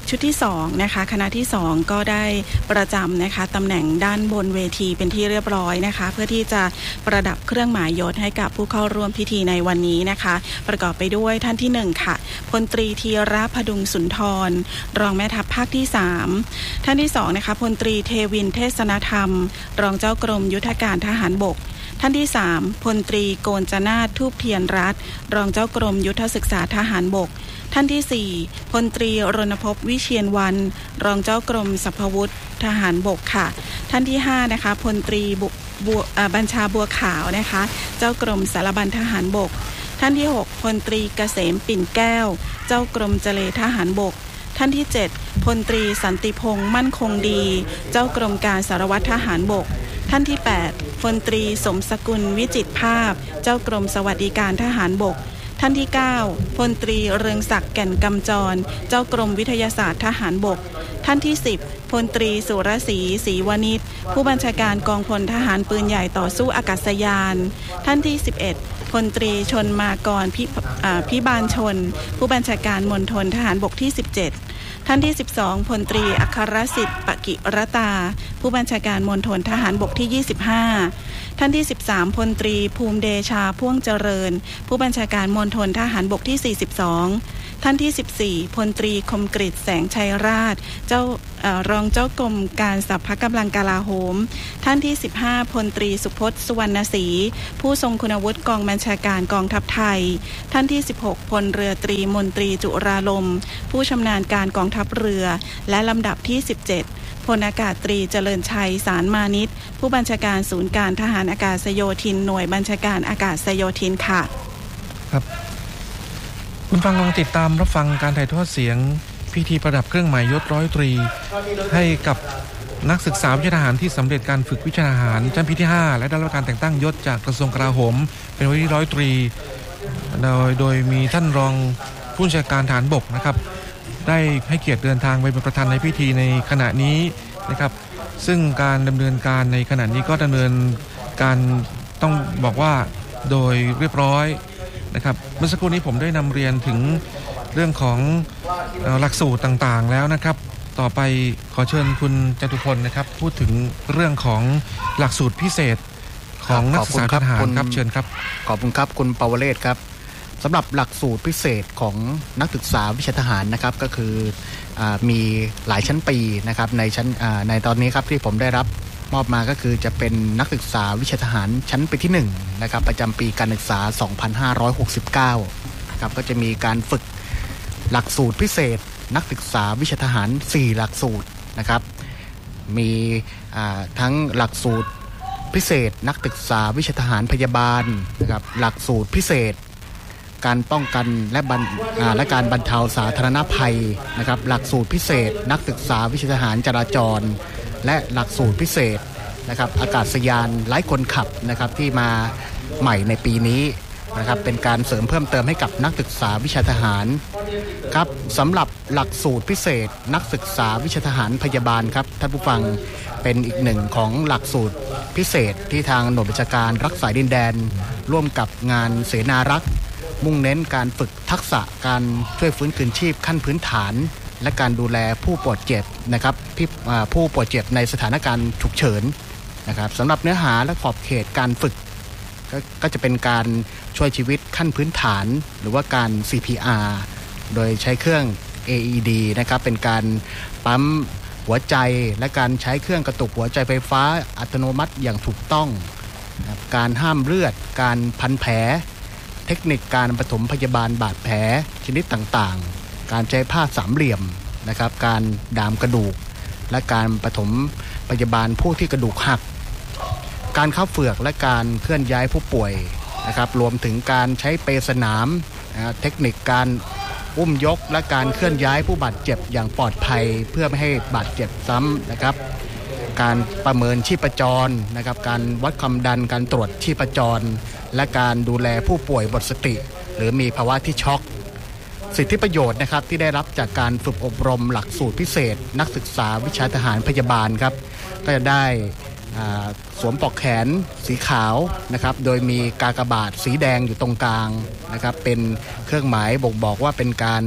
ชุดที่สองนะคะคณะที่สองก็ได้ประจำนะคะตำแหน่งด้านบนเวทีเป็นที่เรียบร้อยนะคะเพื่อที่จะประดับเครื่องหมายยศให้กับผู้เข้าร่วมพิธีในวันนี้นะคะประกอบไปด้วยท่านที่หนึ่งค่ะพลตรีธีระพดุงสุนทรรองแม่ทัพภาคที่สามท่านที่สองนะคะพลตรีเทวินเทศนธรรมรองเจ้ากรมยุทธการทหารบกท่านที่สามพลตรีโกญจนาถทูปเทียนรัตน์รองเจ้ากรมยุทธศึกษาทหารบกท่านที่สี่พลตรีรณภพวิเชียรวรรณรองเจ้ากรมสรรพาวุธทหารบกค่ะท่านที่ห้านะคะพลตรีบัวบัญชาบัวขาวนะคะเจ้ากรมสารบัญทหารบกท่านที่หกพลตรีเกษมปิ่นแก้วเจ้ากรมเจเลทหารบกท่านที่เจ็ดพลตรีสันติพงษ์มั่นคงดีเจ้ากรมการสารวัตรทหารบกท่านที่แปดพลตรีสมสกุลวิจิตรภาพเจ้ากรมสวัสดิการทหารบกท่านที่เก้าพลตรีเรืองศักดิ์แก่นกำจรเจ้ากรมวิทยาศาสตร์ทหารบกท่านที่สิบพลตรีสุรศรีศรีวณิชผู้บัญชาการกองพลทหารปืนใหญ่ต่อสู้อากาศยานท่านที่สิบเอ็ดพลตรีชนมากรพิพิบาลชนผู้บัญชาการมณฑลทหารบกที่สิบเจ็ดท่านที่สิบสองพลตรีอัครสิทธิ์ปกิรตาผู้บัญชาการมณฑลทหารบกที่ยี่สิบห้าท่านที่สิบสามพลตรีภูมิเดชาพ่วงเจริญผู้บัญชาการมณฑลทหารบกที่สี่สิบสองท่านที่สิบสี่พลตรีคมกฤษแสงชัยราชเจ้ารองเจ้ากรมการสรรพกำลังกลาโหมท่านที่สิบห้าพลตรีสุพจน์สุวรรณศรีผู้ทรงคุณวุฒิกองบัญชาการกองทัพไทยท่านที่สิบหกพลเรือตรีมนตรีจุราลมผู้ชำนาญการกองทัพเรือและลำดับที่สิบเจ็ดพลอากาศตรีเจริญชัยสารมานิชผู้บัญชาการศูนย์การทหารอากาศโยธินหน่วยบัญชาการอากาศโยธินค่ะครับคุณฟังลองติดตามรับฟังการถ่ายทอดเสียงพิธีประดับเครื่องหมายยศร้อยตรีให้กับนักศึกษาวิชาทหารที่สำเร็จการฝึกวิชาทหารชั้นปีที่ห้าและได้รับการแต่งตั้งยศจากกระทรวงกลาโหมเป็นวิทร้อยตรีโดยโดยมีท่านรองผู้บัญชาการทหารบกนะครับได้ให้เกียรติเดินทางไปเป็นประธานในพิธีในขณะนี้นะครับซึ่งการดำเนินการในขณะนี้ก็ดำเนินการต้องบอกว่าโดยเรียบร้อยนะครับเมื่อสักครู่นี้ผมได้นำเรียนถึงเรื่องของหลักสูตรต่างๆแล้วนะครับต่อไปขอเชิญคุณจตุพลนะครับพูดถึงเรื่องของหลักสูตรพิเศษของนักศึกษาทหารครับเชิญครับขอบคุณครับคุณปวเรศครับสำหรับหลักสูตรพิเศษของนักศึกษาวิชาทหารนะครับก็คืออมีหลายชั้นปีนะครับในชั้นในตอนนี้ครับที่ผมได้รับมอบมาก็คือจะเป็นนักศึกษาวิชาทหารชั้นปีที่หนึ่งนะครับประจำปีการศึกษาสองพันห้าร้อยหกสิบเก้าครับก็จะมีการฝึกหลักสูตรพิเศษนักศึกษาวิชาทหารสี่หลักสูตรนะครับมีทั้งหลักสูตรพิเศษนักศึกษาวิชาทหารพยาบาลนะครับหลักสูตรพิเศษการป้องกันและบรรและการบรรเทาสาธารณภัยนะครับหลักสูตรพิเศษนักศึกษาวิชาทหารจราจรและหลักสูตรพิเศษนะครับอากาศยานไร้คนขับนะครับที่มาใหม่ในปีนี้นะครับเป็นการเสริมเพิ่มเติมให้กับนักศึกษาวิชาทหารครับสำหรับหลักสูตรพิเศษนักศึกษาวิชาทหารพยาบาลครับท่านผู้ฟังเป็นอีกหนึ่งของหลักสูตรพิเศษที่ทางหน่วยบัญชาการรักษาดินแดนร่วมกับงานเสนารักษ์มุ่งเน้นการฝึกทักษะการช่วยฟื้นคืนชีพขั้นพื้นฐานและการดูแลผู้ป่วยเจ็บนะครับผู้ป่วยเจ็บในสถานการณ์ฉุกเฉินนะครับสำหรับเนื้อหาและขอบเขตการฝึก ก, ก็จะเป็นการช่วยชีวิตขั้นพื้นฐานหรือว่าการ ซี พี อาร์ โดยใช้เครื่อง เอ อี ดี นะครับเป็นการปั๊มหัวใจและการใช้เครื่องกระตุกหัวใจไฟฟ้าอัตโนมัติอย่างถูกต้องการห้ามเลือดการพันแผลเทคนิคการปฐมพยาบาลบาดแผลชนิดต่างๆการใช้ผ้าสามเหลี่ยมนะครับการดามกระดูกและการปฐมพยาบาลผู้ที่กระดูกหักการเข้าเฝือกและการเคลื่อนย้ายผู้ป่วยนะครับรวมถึงการใช้เปลสนามนะเทคนิคการอุ้มยกและการเคลื่อนย้ายผู้บาดเจ็บอย่างปลอดภัยเพื่อไม่ให้บาดเจ็บซ้ำนะครับการประเมินชีพจรนะครับการวัดความดันการตรวจชีพจรและการดูแลผู้ป่วยหมดสติหรือมีภาวะที่ช็อกสิทธิประโยชน์นะครับที่ได้รับจากการฝึกอบรมหลักสูตรพิเศษนักศึกษาวิชาทหารพยาบาลครับก็จะได้สวมปลอกแขนสีขาวนะครับโดยมีกากบาทสีแดงอยู่ตรงกลางนะครับเป็นเครื่องหมายบ่งบอกว่าเป็นการ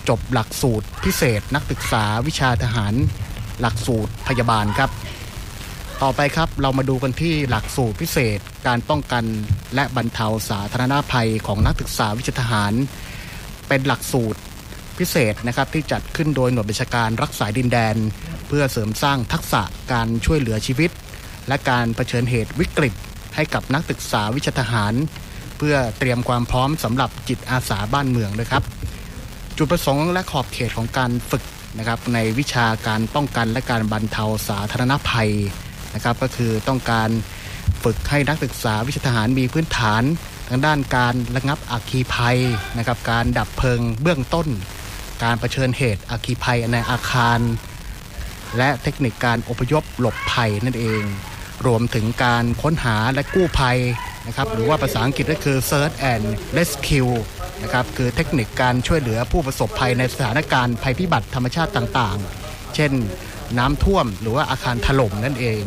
จบหลักสูตรพิเศษนักศึกษาวิชาทหารหลักสูตรพยาบาลครับต่อไปครับเรามาดูกันที่หลักสูตรพิเศษการป้องกันและบรรเทาสาธารณภัยของนักศึกษาวิชาทหารเป็นหลักสูตรพิเศษนะครับที่จัดขึ้นโดยหน่วยบัญชาการรักษาดินแดนเพื่อเสริมสร้างทักษะการช่วยเหลือชีวิตและการเผชิญเหตุวิกฤตให้กับนักศึกษาวิชาทหารเพื่อเตรียมความพร้อมสำหรับจิตอาสาบ้านเมืองเลยครับจุดประสงค์และขอบเขตของการฝึกนะครับในวิชาการป้องกันและการบรรเทาสาธารณภัยนะครับก็คือต้องการฝึกให้นักศึกษาวิชาทหารมีพื้นฐานทางด้านการระงับอัคคีภัยนะครับการดับเพลิงเบื้องต้นการเผชิญเหตุอัคคีภัยในอาคารและเทคนิคการอพยพหลบภัยนั่นเองรวมถึงการค้นหาและกู้ภัยนะครับหรือว่าภาษาอังกฤษก็คือ Search and Rescue นะครับคือเทคนิคการช่วยเหลือผู้ประสบภัยในสถานการณ์ภัยพิบัติธรรมชาติต่างๆเช่นน้ำท่วมหรือว่าอาคารถล่มนั่นเอง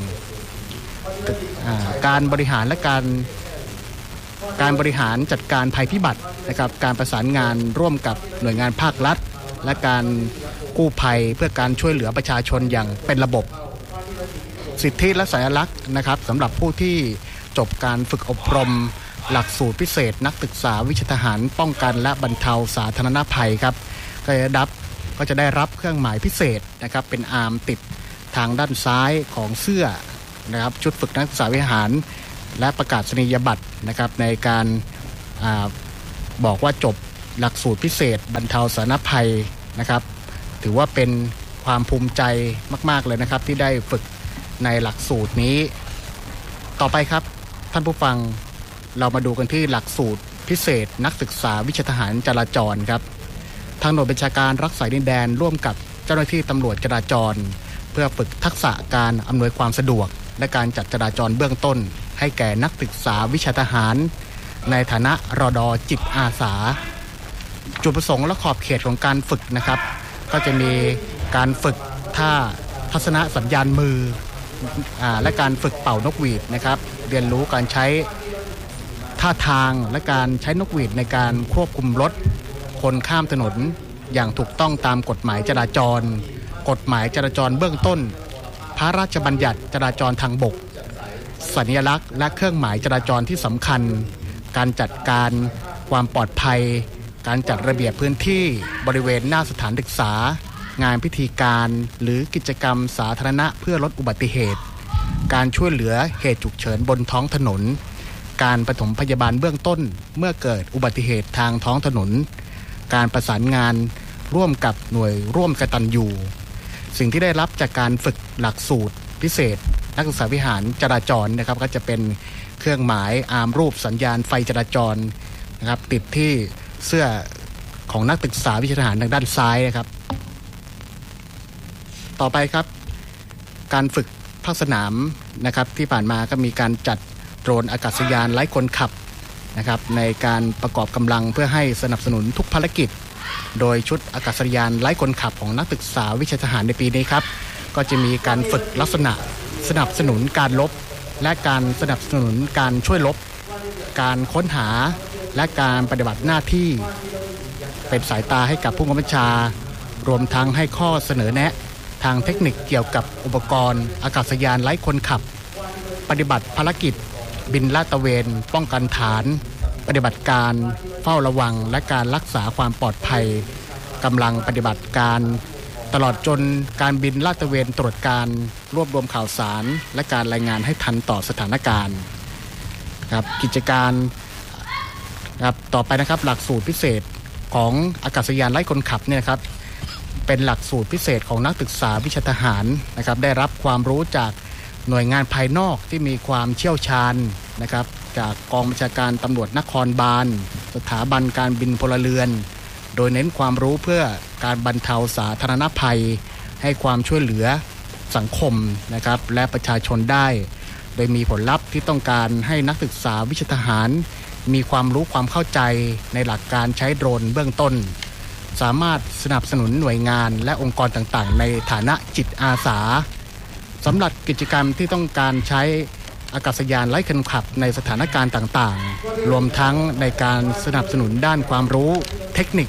การบริหารและการการบริหารจัดการภัยพิบัตินะครับการประสานงานร่วมกับหน่วยงานภาครัฐและการกู้ภัยเพื่อการช่วยเหลือประชาชนอย่างเป็นระบบสิทธิและสัญลักษณ์นะครับสำหรับผู้ที่จบการฝึกอบรมหลักสูตรพิเศษนักศึกษาวิชาทหารป้องกันและบรรเทาสาธารณภัยครับก็จะได้ก็จะได้รับเครื่องหมายพิเศษนะครับเป็นอาร์มติดทางด้านซ้ายของเสื้อนะครับชุดฝึกนักศึกษาวิชาทหารและประกาศนียบัตรนะครับในการอาบอกว่าจบหลักสูตรพิเศษบรรเทาสาธารณภัยนะครับถือว่าเป็นความภูมิใจมากๆเลยนะครับที่ได้ฝึกในหลักสูตรนี้ต่อไปครับท่านผู้ฟังเรามาดูกันที่หลักสูตรพิเศษนักศึกษาวิชาทหารจราจรครับทางหน่วยบัญชาการรักษาดินแดนร่วมกับเจ้าหน้าที่ตำรวจจราจรเพื่อฝึกทักษะการอำนวยความสะดวกและการจัดจราจรเบื้องต้นให้แก่นักศึกษาวิชาทหารในฐานะรด.จิตอาสาจุดประสงค์และขอบเขตของการฝึกนะครับก็จะมีการฝึกท่าทัศนสัญญาณมืออ่าและการฝึกเป่านกหวีดนะครับเรียนรู้การใช้ท่าทางและการใช้นกหวีดในการควบคุมรถคนข้ามถนนอย่างถูกต้องตามกฎหมายจราจรกฎหมายจราจรเบื้องต้นพระราชบัญญัติจราจรทางบกสัญลักษณ์และเครื่องหมายจราจรที่สำคัญการจัดการความปลอดภัยการจัดระเบียบพื้นที่บริเวณหน้าสถานศึกษางานพิธีการหรือกิจกรรมสาธารณะเพื่อลดอุบัติเหตุการช่วยเหลือเหตุฉุกเฉินบนท้องถนนการปฐมพยาบาลเบื้องต้นเมื่อเกิดอุบัติเหตุทางท้องถนนการประสานงานร่วมกับหน่วยร่วมกตัญญูสิ่งที่ได้รับจากการฝึกหลักสูตรพิเศษนักศึกษาวิหารจราจรนะครับก็จะเป็นเครื่องหมายอาร์มรูปสัญญาณไฟจราจรนะครับติดที่เสื้อของนักศึกษาวิชาทหารทางด้านซ้ายนะครับต่อไปครับการฝึกภาคสนามนะครับที่ผ่านมาก็มีการจัดโดรนอากาศยานไร้คนขับนะครับในการประกอบกำลังเพื่อให้สนับสนุนทุกภารกิจโดยชุดอากาศยานไร้คนขับของนักศึกษาวิชาทหารในปีนี้ครับก็จะมีการฝึกลักษณะสนับสนุนการรบและการสนับสนุนการช่วยรบการค้นหาและการปฏิบัติหน้าที่เป็นสายตาให้กับผู้บังคับบัญชารวมทั้งให้ข้อเสนอแนะทางเทคนิคเกี่ยวกับอุปกรณ์อากาศยานไร้คนขับปฏิบัติภารกิจบินลาดตระเวนป้องกันฐานปฏิบัติการเฝ้าระวังและการรักษาความปลอดภัยกำลังปฏิบัติการตลอดจนการบินลาดตระเวนตรวจการรวบรวมข่าวสารและการรายงานให้ทันต่อสถานการณ์ครับกิจการครับต่อไปนะครับหลักสูตรพิเศษของอากาศยานไร้คนขับเนี่ยครับเป็นหลักสูตรพิเศษของนักศึกษาวิชาทหารนะครับได้รับความรู้จากหน่วยงานภายนอกที่มีความเชี่ยวชาญนะครับจากกองบัญชาการตำรวจนครบาลสถาบันการบินพลเรือนโดยเน้นความรู้เพื่อการบรรเทาสาธารณภัยให้ความช่วยเหลือสังคมนะครับและประชาชนได้โดยมีผลลัพธ์ที่ต้องการให้นักศึกษาวิชาทหารมีความรู้ความเข้าใจในหลักการใช้โดรนเบื้องต้นสามารถสนับสนุนหน่วยงานและองค์กรต่างๆในฐานะจิตอาสาสำหรับกิจกรรมที่ต้องการใช้อากาศยานไร้คนขับในสถานการณ์ต่างๆรวมทั้งในการสนับสนุนด้านความรู้เทคนิค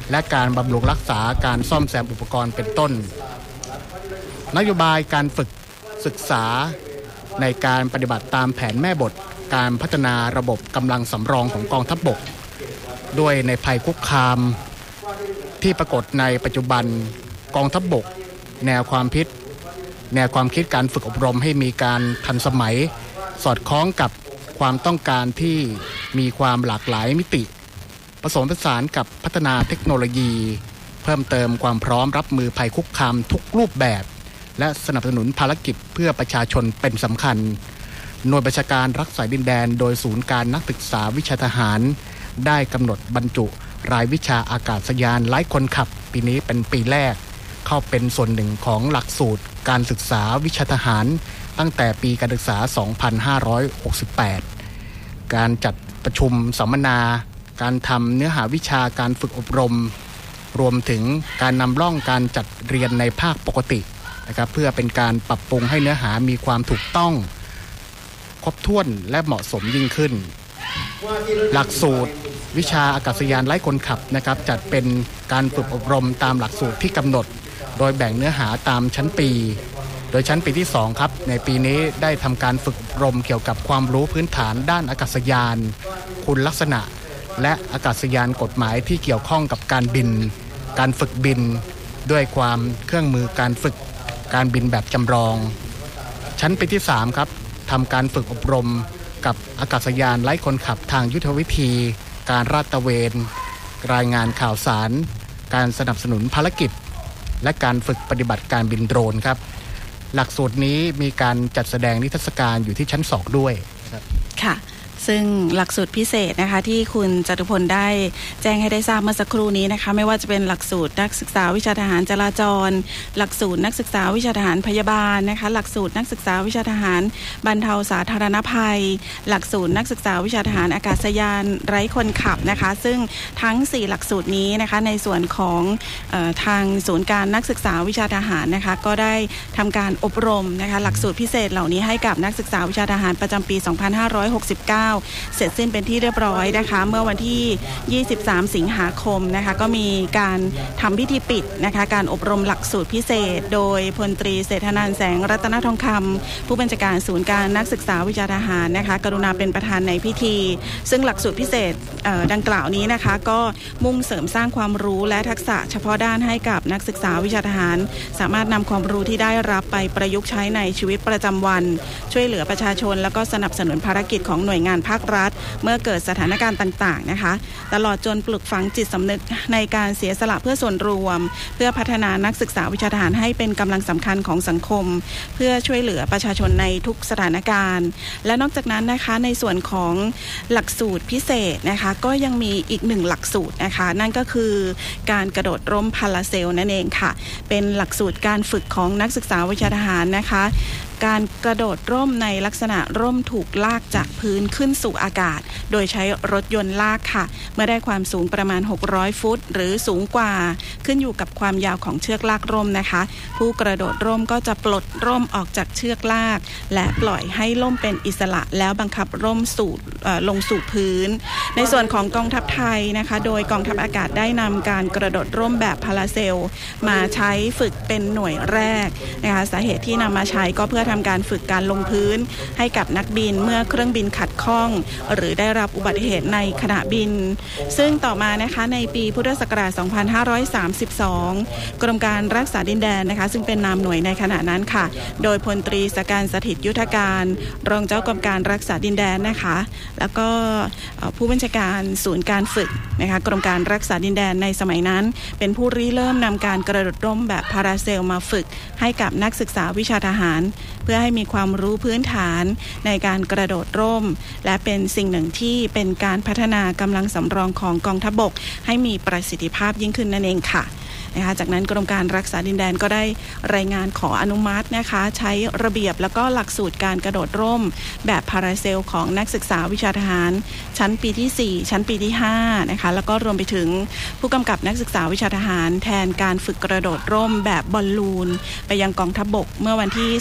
และการบำรุงรักษาการซ่อมแซมอุปกรณ์เป็นต้นนโยบายการฝึกศึกษาในการปฏิบัติตามแผนแม่บทการพัฒนาระบบกำลังสำรองของกองทัพบกด้วยในภัยคุกคามที่ปรากฏในปัจจุบันกองทัพบกแนวความคิดแนวความคิดการฝึกอบรมให้มีการทันสมัยสอดคล้องกับความต้องการที่มีความหลากหลายมิติผสมผสานกับพัฒนาเทคโนโลยีเพิ่มเติมความพร้อมรับมือภัยคุกคามทุกรูปแบบและสนับสนุนภารกิจเพื่อประชาชนเป็นสำคัญหน่วยบัญชาการรักษาดินแดนโดยศูนย์การนักศึกษาวิชาทหารได้กำหนดบรรจุรายวิชาอากาศยานไร้คนขับปีนี้เป็นปีแรกเข้าเป็นส่วนหนึ่งของหลักสูตรการศึกษาวิชาทหารตั้งแต่ปีการศึกษา สองพันห้าร้อยหกสิบแปด การจัดประชุมสัมมนาการทำเนื้อหาวิชาการฝึกอบรมรวมถึงการนำร่องการจัดเรียนในภาคปกตินะครับเพื่อเป็นการปรับปรุงให้เนื้อหามีความถูกต้องครบถ้วนและเหมาะสมยิ่งขึ้นหลักสูตรวิชาอากาศยานไร้คนขับนะครับจัดเป็นการฝึกอบรมตามหลักสูตรที่กำหนดโดยแบ่งเนื้อหาตามชั้นปีโดยชั้นปีที่สองครับในปีนี้ได้ทำการฝึกอบรมเกี่ยวกับความรู้พื้นฐานด้านอากาศยานคุณลักษณะและอากาศยานกฎหมายที่เกี่ยวข้องกับการบินการฝึกบินด้วยความเครื่องมือการฝึกการบินแบบจำลองชั้นปีที่สามครับทำการฝึกอบรมกับอากาศยานไร้คนขับทางยุทธวิธีการลาดตระเวนรายงานข่าวสารการสนับสนุนภารกิจและการฝึกปฏิบัติการบินโดรนครับหลักสูตรนี้มีการจัดแสดงนิทรรศการอยู่ที่ชั้นสองด้วยค่ะซึ่งหลักสูตรพิเศษนะคะที่คุณจตุพลได้แจ้งให้ได้ทราบเมื่อสักครู่นี้นะคะไม่ว่าจะเป็นหลักสูตรนักศึกษาวิชาทหารจราจรหลักสูตรนักศึกษาวิชาทหารพยาบาลนะคะหลักสูตรนักศึกษาวิชาทหารบรรเทาสาธารณภัยหลักสูตรนักศึกษาวิชาทหารอากาศยานไร้คนขับนะคะซึ่งทั้งสี่หลักสูตรนี้นะคะในส่วนของเอ่อทางศูนย์การนักศึกษาวิชาทหารนะคะก็ได้ทำการอบรมนะคะหลักสูตรพิเศษเหล่านี้ให้กับนักศึกษาวิชาทหารประจำปี สองพันห้าร้อยหกสิบเก้าเสร็จสิ้นเป็นที่เรียบร้อยนะคะเมื่อวันที่ยี่สิบสามสิงหาคมนะคะก็มีการทำพิธีปิดนะคะการอบรมหลักสูตรพิเศษโดยพลตรีเศรษฐนันท์แสงรัตนทองคำผู้บัญชาการศูนย์การนักศึกษาวิชาทหารนะคะกรุณาเป็นประธานในพิธีซึ่งหลักสูตรพิเศษดังกล่าวนี้นะคะก็มุ่งเสริมสร้างความรู้และทักษะเฉพาะด้านให้กับนักศึกษาวิชาทหารสามารถนำความรู้ที่ได้รับไปประยุกต์ใช้ในชีวิตประจำวันช่วยเหลือประชาชนแล้วก็สนับสนุนภารกิจของหน่วยงานภาครัฐเมื่อเกิดสถานการณ์ต่างๆนะคะตลอดจนปลุกฝังจิตสำนึกในการเสียสละเพื่อส่วนรวมเพื่อพัฒนานักศึกษาวิชาทหารให้เป็นกำลังสำคัญของสังคมเพื่อช่วยเหลือประชาชนในทุกสถานการณ์และนอกจากนั้นนะคะในส่วนของหลักสูตรพิเศษนะคะก็ยังมีอีกหนึ่งหลักสูตรนะคะนั่นก็คือการกระโดดร่มพาราเซลนั่นเองค่ะเป็นหลักสูตรการฝึกของนักศึกษาวิชาทหารนะคะการกระโดดร่มในลักษณะร่มถูกลากจากพื้นขึ้นสู่อากาศโดยใช้รถยนต์ลากค่ะเมื่อได้ความสูงประมาณหกร้อยฟุตหรือสูงกว่าขึ้นอยู่กับความยาวของเชือกลากร่มนะคะผู้กระโดดร่มก็จะปลดร่มออกจากเชือกลากและปล่อยให้ร่มเป็นอิสระแล้วบังคับร่มสู่ลงสู่พื้นในส่วนของกองทัพไทยนะคะโดยกองทัพอากาศได้นำการกระโดดร่มแบบพาราเซลมาใช้ฝึกเป็นหน่วยแรกนะคะสาเหตุที่นำมาใช้ก็เพื่อทำการฝึกการลงพื้นให้กับนักบินเมื่อเครื่องบินขัดข้องหรือได้รับอุบัติเหตุในขณะบินซึ่งต่อมานะคะในปีพุทธศักราช สองพันห้าร้อยสามสิบสอง กรมการรักษาดินแดนนะคะซึ่งเป็นนามหน่วยในขณะนั้นค่ะโดยพลตรีสการสถิตยุทธการรองเจ้ากรมการรักษาดินแดนนะคะแล้วก็ผู้บัญชาการศูนย์การฝึกนะคะกรมการรักษาดินแดนในสมัยนั้นเป็นผู้ริเริ่มนำการกระโดดร่มแบบพาราเซลมาฝึกให้กับนักศึกษาวิชาทหารเพื่อให้มีความรู้พื้นฐานในการกระโดดร่มและเป็นสิ่งหนึ่งที่เป็นการพัฒนากำลังสำรองของกองทัพบกให้มีประสิทธิภาพยิ่งขึ้นนั่นเองค่ะนะคะจากนั้นกรมการรักษาดินแดนก็ได้รายงานขออนุมัตินะคะใช้ระเบียบแล้วก็หลักสูตรการกระโดดร่มแบบพาราเซลของนักศึกษาวิชาทหารชั้นปีที่สี่ชั้นปีที่ห้านะคะแล้วก็รวมไปถึงผู้กำกับนักศึกษาวิชาทหารแทนการฝึกกระโดดร่มแบบบอลลูนไปยังกองทัพบกเมื่อวันที่สามสิบเอ็ด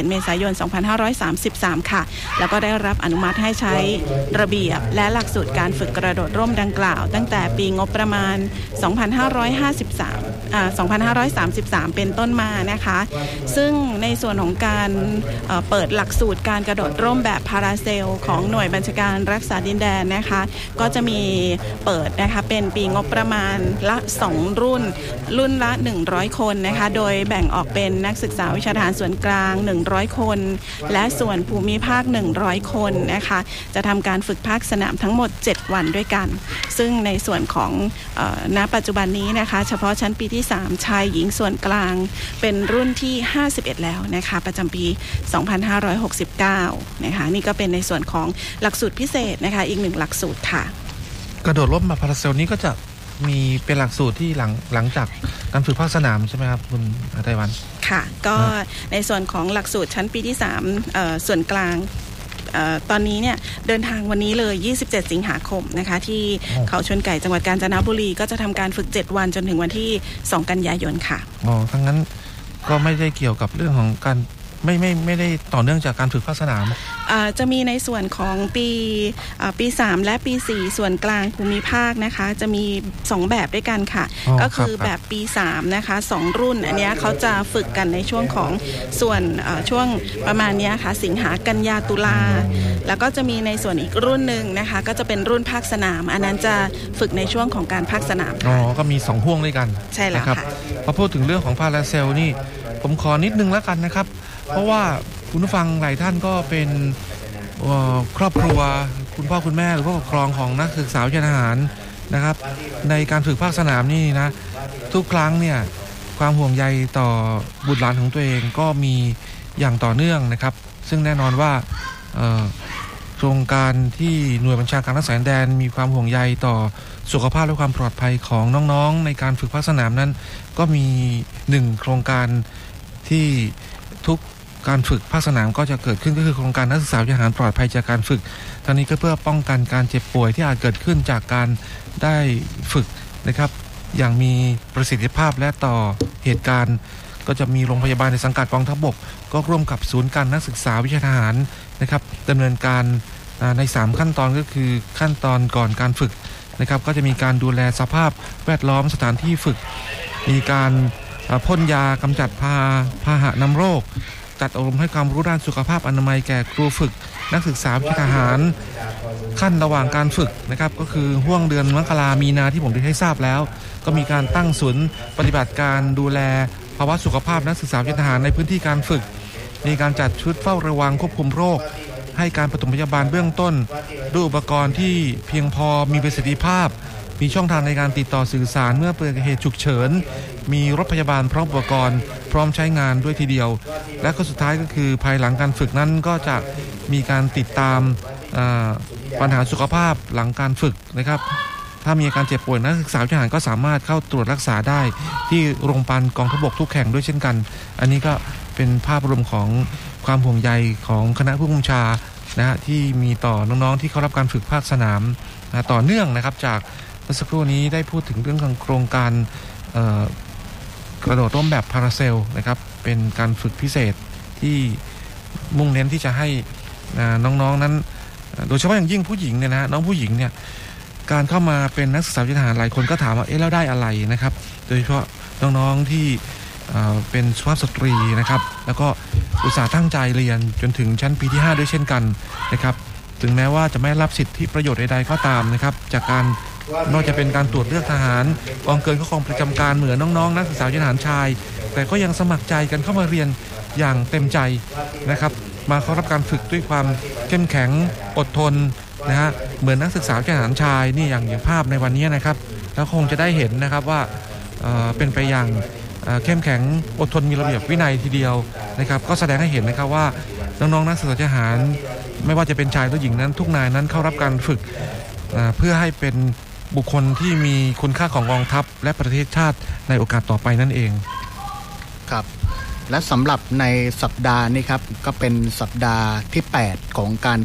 เมษายนสองพันห้าร้อยสามสิบสามค่ะแล้วก็ได้รับอนุมัติให้ใช้ระเบียบและหลักสูตรการฝึกกระโดดร่มดังกล่าวตั้งแต่ปีงบประมาณสองพันห้าร้อยห้าสิบสามอ่าสองพันห้าร้อยสามสิบสามเป็นต้นมานะคะซึ่งในส่วนของการเอ่อเปิดหลักสูตรการกระโดดร่มแบบพาราเซลของหน่วยบัญชาการรักษาดินแดนนะคะก็จะมีเปิดนะคะเป็นปีงบประมาณละสองรุ่นรุ่นละหนึ่งร้อยคนนะคะโดยแบ่งออกเป็นนักศึกษาวิชาทหารส่วนกลางหนึ่งร้อยคนและส่วนภูมิภาคหนึ่งร้อยคนนะคะจะทำการฝึกภาคสนามทั้งหมดเจ็ดวันด้วยกันซึ่งในส่วนของเอ่อณปัจจุบันนี้นะคะเฉพาะชั้นปีที่สามชายหญิงส่วนกลางเป็นรุ่นที่ห้าสิบเอ็ดแล้วนะคะประจำปีสองพันห้าร้อยหกสิบเก้านะคะนี่ก็เป็นในส่วนของหลักสูตรพิเศษนะคะอีกหนึ่งหลักสูตรค่ะกระโดดร่มแบบพาราเซลนี้ก็จะมีเป็นหลักสูตรที่หลังหลังจากการฝึกภาคสนามใช่ไหมครับคุณไต้หวันค่ะก็ในส่วนของหลักสูตรชั้นปีที่สามเอ่อส่วนกลางตอนนี้เนี่ยเดินทางวันนี้เลยยี่สิบเจ็ดสิงหาคมนะคะที่เขาชนไก่จังหวัดกาญจนบุรีก็จะทำการฝึกเจ็ดวันจนถึงวันที่สองกันยายนค่ะอ๋อทั้งนั้นก็ไม่ได้เกี่ยวกับเรื่องของการไม่ไม่ไม่ได้ต่อเนื่องจากการฝึกภาคสนามจะมีในส่วนของปีปีสามและปีสี่ส่วนกลางภูมิภาคนะคะจะมีสองแบบด้วยกันค่ะก็คือแบบปีสามนะคะสองรุ่นอันนี้เขาจะฝึกกันในช่วงของส่วนช่วงประมาณนี้ค่ะสิงหากันยาตุลาแล้วก็จะมีในส่วนอีกรุ่นหนึ่งนะคะก็จะเป็นรุ่นภาคสนามอันนั้นจะฝึกในช่วงของการภาคสนามอ๋อก็มีสองห่วงด้วยกันใช่แล้วค่ะพอพูดถึงเรื่องของพาราเซลนี่ผมขอนิดนึงแล้วกันนะครับเพราะว่าคุณผู้ฟังหลายท่านก็เป็นครอบครัวคุณพ่อคุณแม่หรือผู้ปกครองของนักศึกษาวิชาทหารนะครับในการฝึกภาคสนามนี่นะทุกครั้งเนี่ยความห่วงใยต่อบุตรหลานของตัวเองก็มีอย่างต่อเนื่องนะครับซึ่งแน่นอนว่าโครงการที่หน่วยบัญชาการรักษาดินแดนมีความห่วงใยต่อสุขภาพและความปลอดภัยของน้องๆในการฝึกภาคสนามนั้นก็มีหนึ่งโครงการที่ทุกการฝึกภาคสนามก็จะเกิดขึ้นก็คือโครงการนักศึกษาวิชาทหารปลอดภัยจากการฝึกทั้งนี้ก็เพื่อป้องกันการเจ็บป่วยที่อาจเกิดขึ้นจากการได้ฝึกนะครับอย่างมีประสิทธิภาพและต่อเหตุการณ์ก็จะมีโรงพยาบาลในสังกัดกองทัพบกก็ร่วมกับศูนย์การนักศึกษาวิชาทหารนะครับดำเนินการในสามขั้นตอนก็คือขั้นตอนก่อนการฝึกนะครับก็จะมีการดูแลสภาพแวดล้อมสถานที่ฝึกมีการพ่นยากำจัดพาพาหะนำโรคจัดอบรมให้ความรู้ด้านสุขภาพอนามัยแก่ครูฝึกนักศึกษาวิชาทหารขั้นระหว่างการฝึกนะครับก็คือห่วงเดือนมกรามีนาที่ผมได้ให้ทราบแล้วก็มีการตั้งศูนย์ปฏิบัติการดูแลภาวะสุขภาพนักศึกษาวิชาทหารในพื้นที่การฝึกมีการจัดชุดเฝ้าระวังควบคุมโรคให้การปฐมพยาบาลเบื้องต้นด้วยอุปกรณ์ที่เพียงพอมีประสิทธิภาพมีช่องทางในการติดต่อสื่อสารเมื่อเกิดเหตุฉุกเฉินมีรถพยาบาลพร้อมอุปกรณ์พร้อมใช้งานด้วยทีเดียวและก็สุดท้ายก็คือภายหลังการฝึกนั้นก็จะมีการติดตามปัญหาสุขภาพหลังการฝึกนะครับถ้ามีอาการเจ็บป่วยนักศึกษาทหารก็สามารถเข้าตรวจรักษาได้ที่โรงพยาบาลกองทัพบกทุกแห่งด้วยเช่นกันอันนี้ก็เป็นภาพรวมของความห่วงใยของคณะผู้บัญชานะฮะที่มีต่อน้องๆที่เข้ารับการฝึกภาคสนามนะต่อเนื่องนะครับจากเมื่อสักครู่นี้ได้พูดถึงเรื่องของโครงการกระโดดร่มแบบพาราเซลนะครับเป็นการฝึกพิเศษที่มุ่งเน้นที่จะให้น้องๆนั้นโดยเฉพาะอย่างยิ่งผู้หญิงเนี่ยนะน้องผู้หญิงเนี่ยการเข้ามาเป็นนักศึกษาวิชาทหารหลายคนก็ถามว่าเอ๊ะแล้วได้อะไรนะครับโดยเฉพาะน้องๆที่เป็นสุภาพสตรีนะครับแล้วก็อุตสาห์ตั้งใจเรียนจนถึงชั้นปีที่ห้าด้วยเช่นกันนะครับถึงแม้ว่าจะไม่รับสิทธิประโยชน์ใดๆก็ตามนะครับจากการนอกจากเป็นการตรวจเลือกทหารกองเกินเข้ากองประจำการเหมือนน้องๆนักศึกษาวิชาทหารชายแต่ก็ยังสมัครใจกันเข้ามาเรียนอย่างเต็มใจนะครับมาเข้ารับการฝึกด้วยความเข้มแข็งอดทนนะฮะเหมือนนักศึกษาวิชาทหารชายนี่อย่างอย่างภาพในวันนี้นะครับแล้วคงจะได้เห็นนะครับว่าเอ่อเป็นไปอย่างเข้มแข็งอดทนมีระเบียบวินัยทีเดียวนะครับก็แสดงให้เห็นนะครับว่าน้องๆนักศึกษาทหารไม่ว่าจะเป็นชายหรือหญิงนั้นทุกนายนั้นเข้ารับการฝึกเพื่อให้เป็นบุคคลที่มีคุณค่าของกองทัพและประเทศชาติในโอกาสต่อไปนั่นเองครับและสำหรับในสัปดาห์นี้ครับก็เป็นสัปดาห์ที่แปดของการฝึก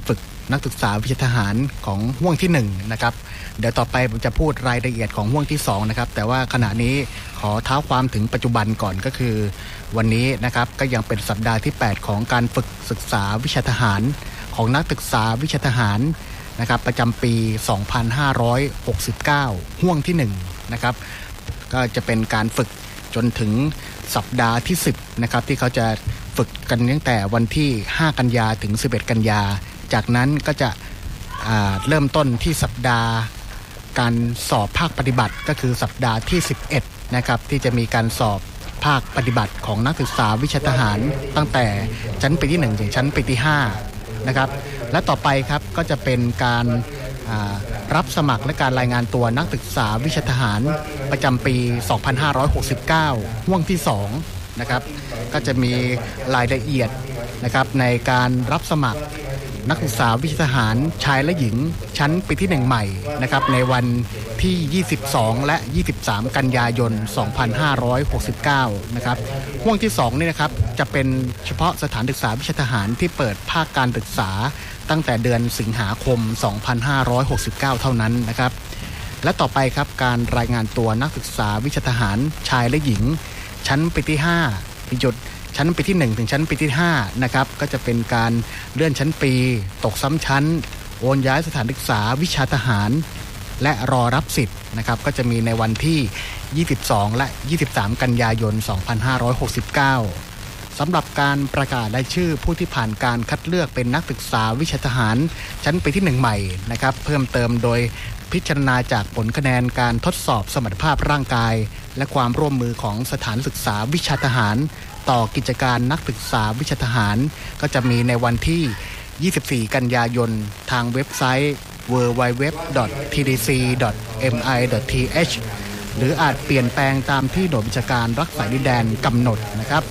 นักศึกษาวิชาทหารของห่วงที่หนึ่งนะครับเดี๋ยวต่อไปผมจะพูดรายละเอียดของห่วงที่สองนะครับแต่ว่าขณะนี้ขอเท้าความถึงปัจจุบันก่อนก็คือวันนี้นะครับก็ยังเป็นสัปดาห์ที่แปดของการฝึกศึกษาวิชาทหารของนักศึกษาวิชาทหารนะครับประจำปี สองพันห้าร้อยหกสิบเก้า ห่วงที่หนึ่งนะครับก็จะเป็นการฝึกจนถึงสัปดาห์ที่สิบนะครับที่เขาจะฝึกกันตั้งแต่วันที่ห้ากันยาถึงสิบเอ็ดกันยาจากนั้นก็จะเริ่มต้นที่สัปดาห์การสอบภาคปฏิบัติก็คือสัปดาห์ที่สิบเอ็ดนะครับที่จะมีการสอบภาคปฏิบัติของนักศึกษาวิชาทหารตั้งแต่ชั้นปีที่หนึ่งถึงชั้นปีที่ห้านะครับและต่อไปครับก็จะเป็นการรับสมัครและการรายงานตัวนักศึกษาวิชาทหารประจำปี สองพันห้าร้อยหกสิบเก้า ห่วงที่สองนะครับก็จะมีรายละเอียดนะครับในการรับสมัครนักศึกษาวิชาทหารชายและหญิงชั้นปีที่หนึ่งใหม่นะครับในวันที่ยี่สิบสองและยี่สิบสามกันยายน สองพันห้าร้อยหกสิบเก้านะครับห่วงที่สองนี่นะครับจะเป็นเฉพาะสถานศึกษาวิชาทหารที่เปิดภาคการศึกษาตั้งแต่เดือนสิงหาคม สองพันห้าร้อยหกสิบเก้า เท่านั้นนะครับและต่อไปครับการรายงานตัวนักศึกษาวิชาทหารชายและหญิงชั้นปีที่ห้าจุดชั้นปีที่หนึ่งถึงชั้นปีที่ห้านะครับก็จะเป็นการเลื่อนชั้นปีตกซ้ำชั้นโอนย้ายสถานศึกษาวิชาทหารและรอรับสิทธิ์นะครับก็จะมีในวันที่ยี่สิบสองและยี่สิบสามกันยายน สองพันห้าร้อยหกสิบเก้าสำหรับการประกาศรายชื่อผู้ที่ผ่านการคัดเลือกเป็นนักศึกษาวิชาทหารชั้นปีที่หนึ่งใหม่นะครับเพิ่มเติมโดยพิจารณาจากผลคะแนนการทดสอบสมรรถภาพร่างกายและความร่วมมือของสถานศึกษาวิชาทหารต่อกิจการนักศึกษาวิชาทหารก็จะมีในวันที่ยี่สิบสี่กันยายนทางเว็บไซต์ ดับเบิลยู ดับเบิลยู ดับเบิลยู ดอท ที ดี ซี ดอท เอ็ม ไอ ดอท ที เอช หรืออาจเปลี่ยนแปลงตามที่หน่วยบัญชาการรักษาดินแดนกำหนดนะครับ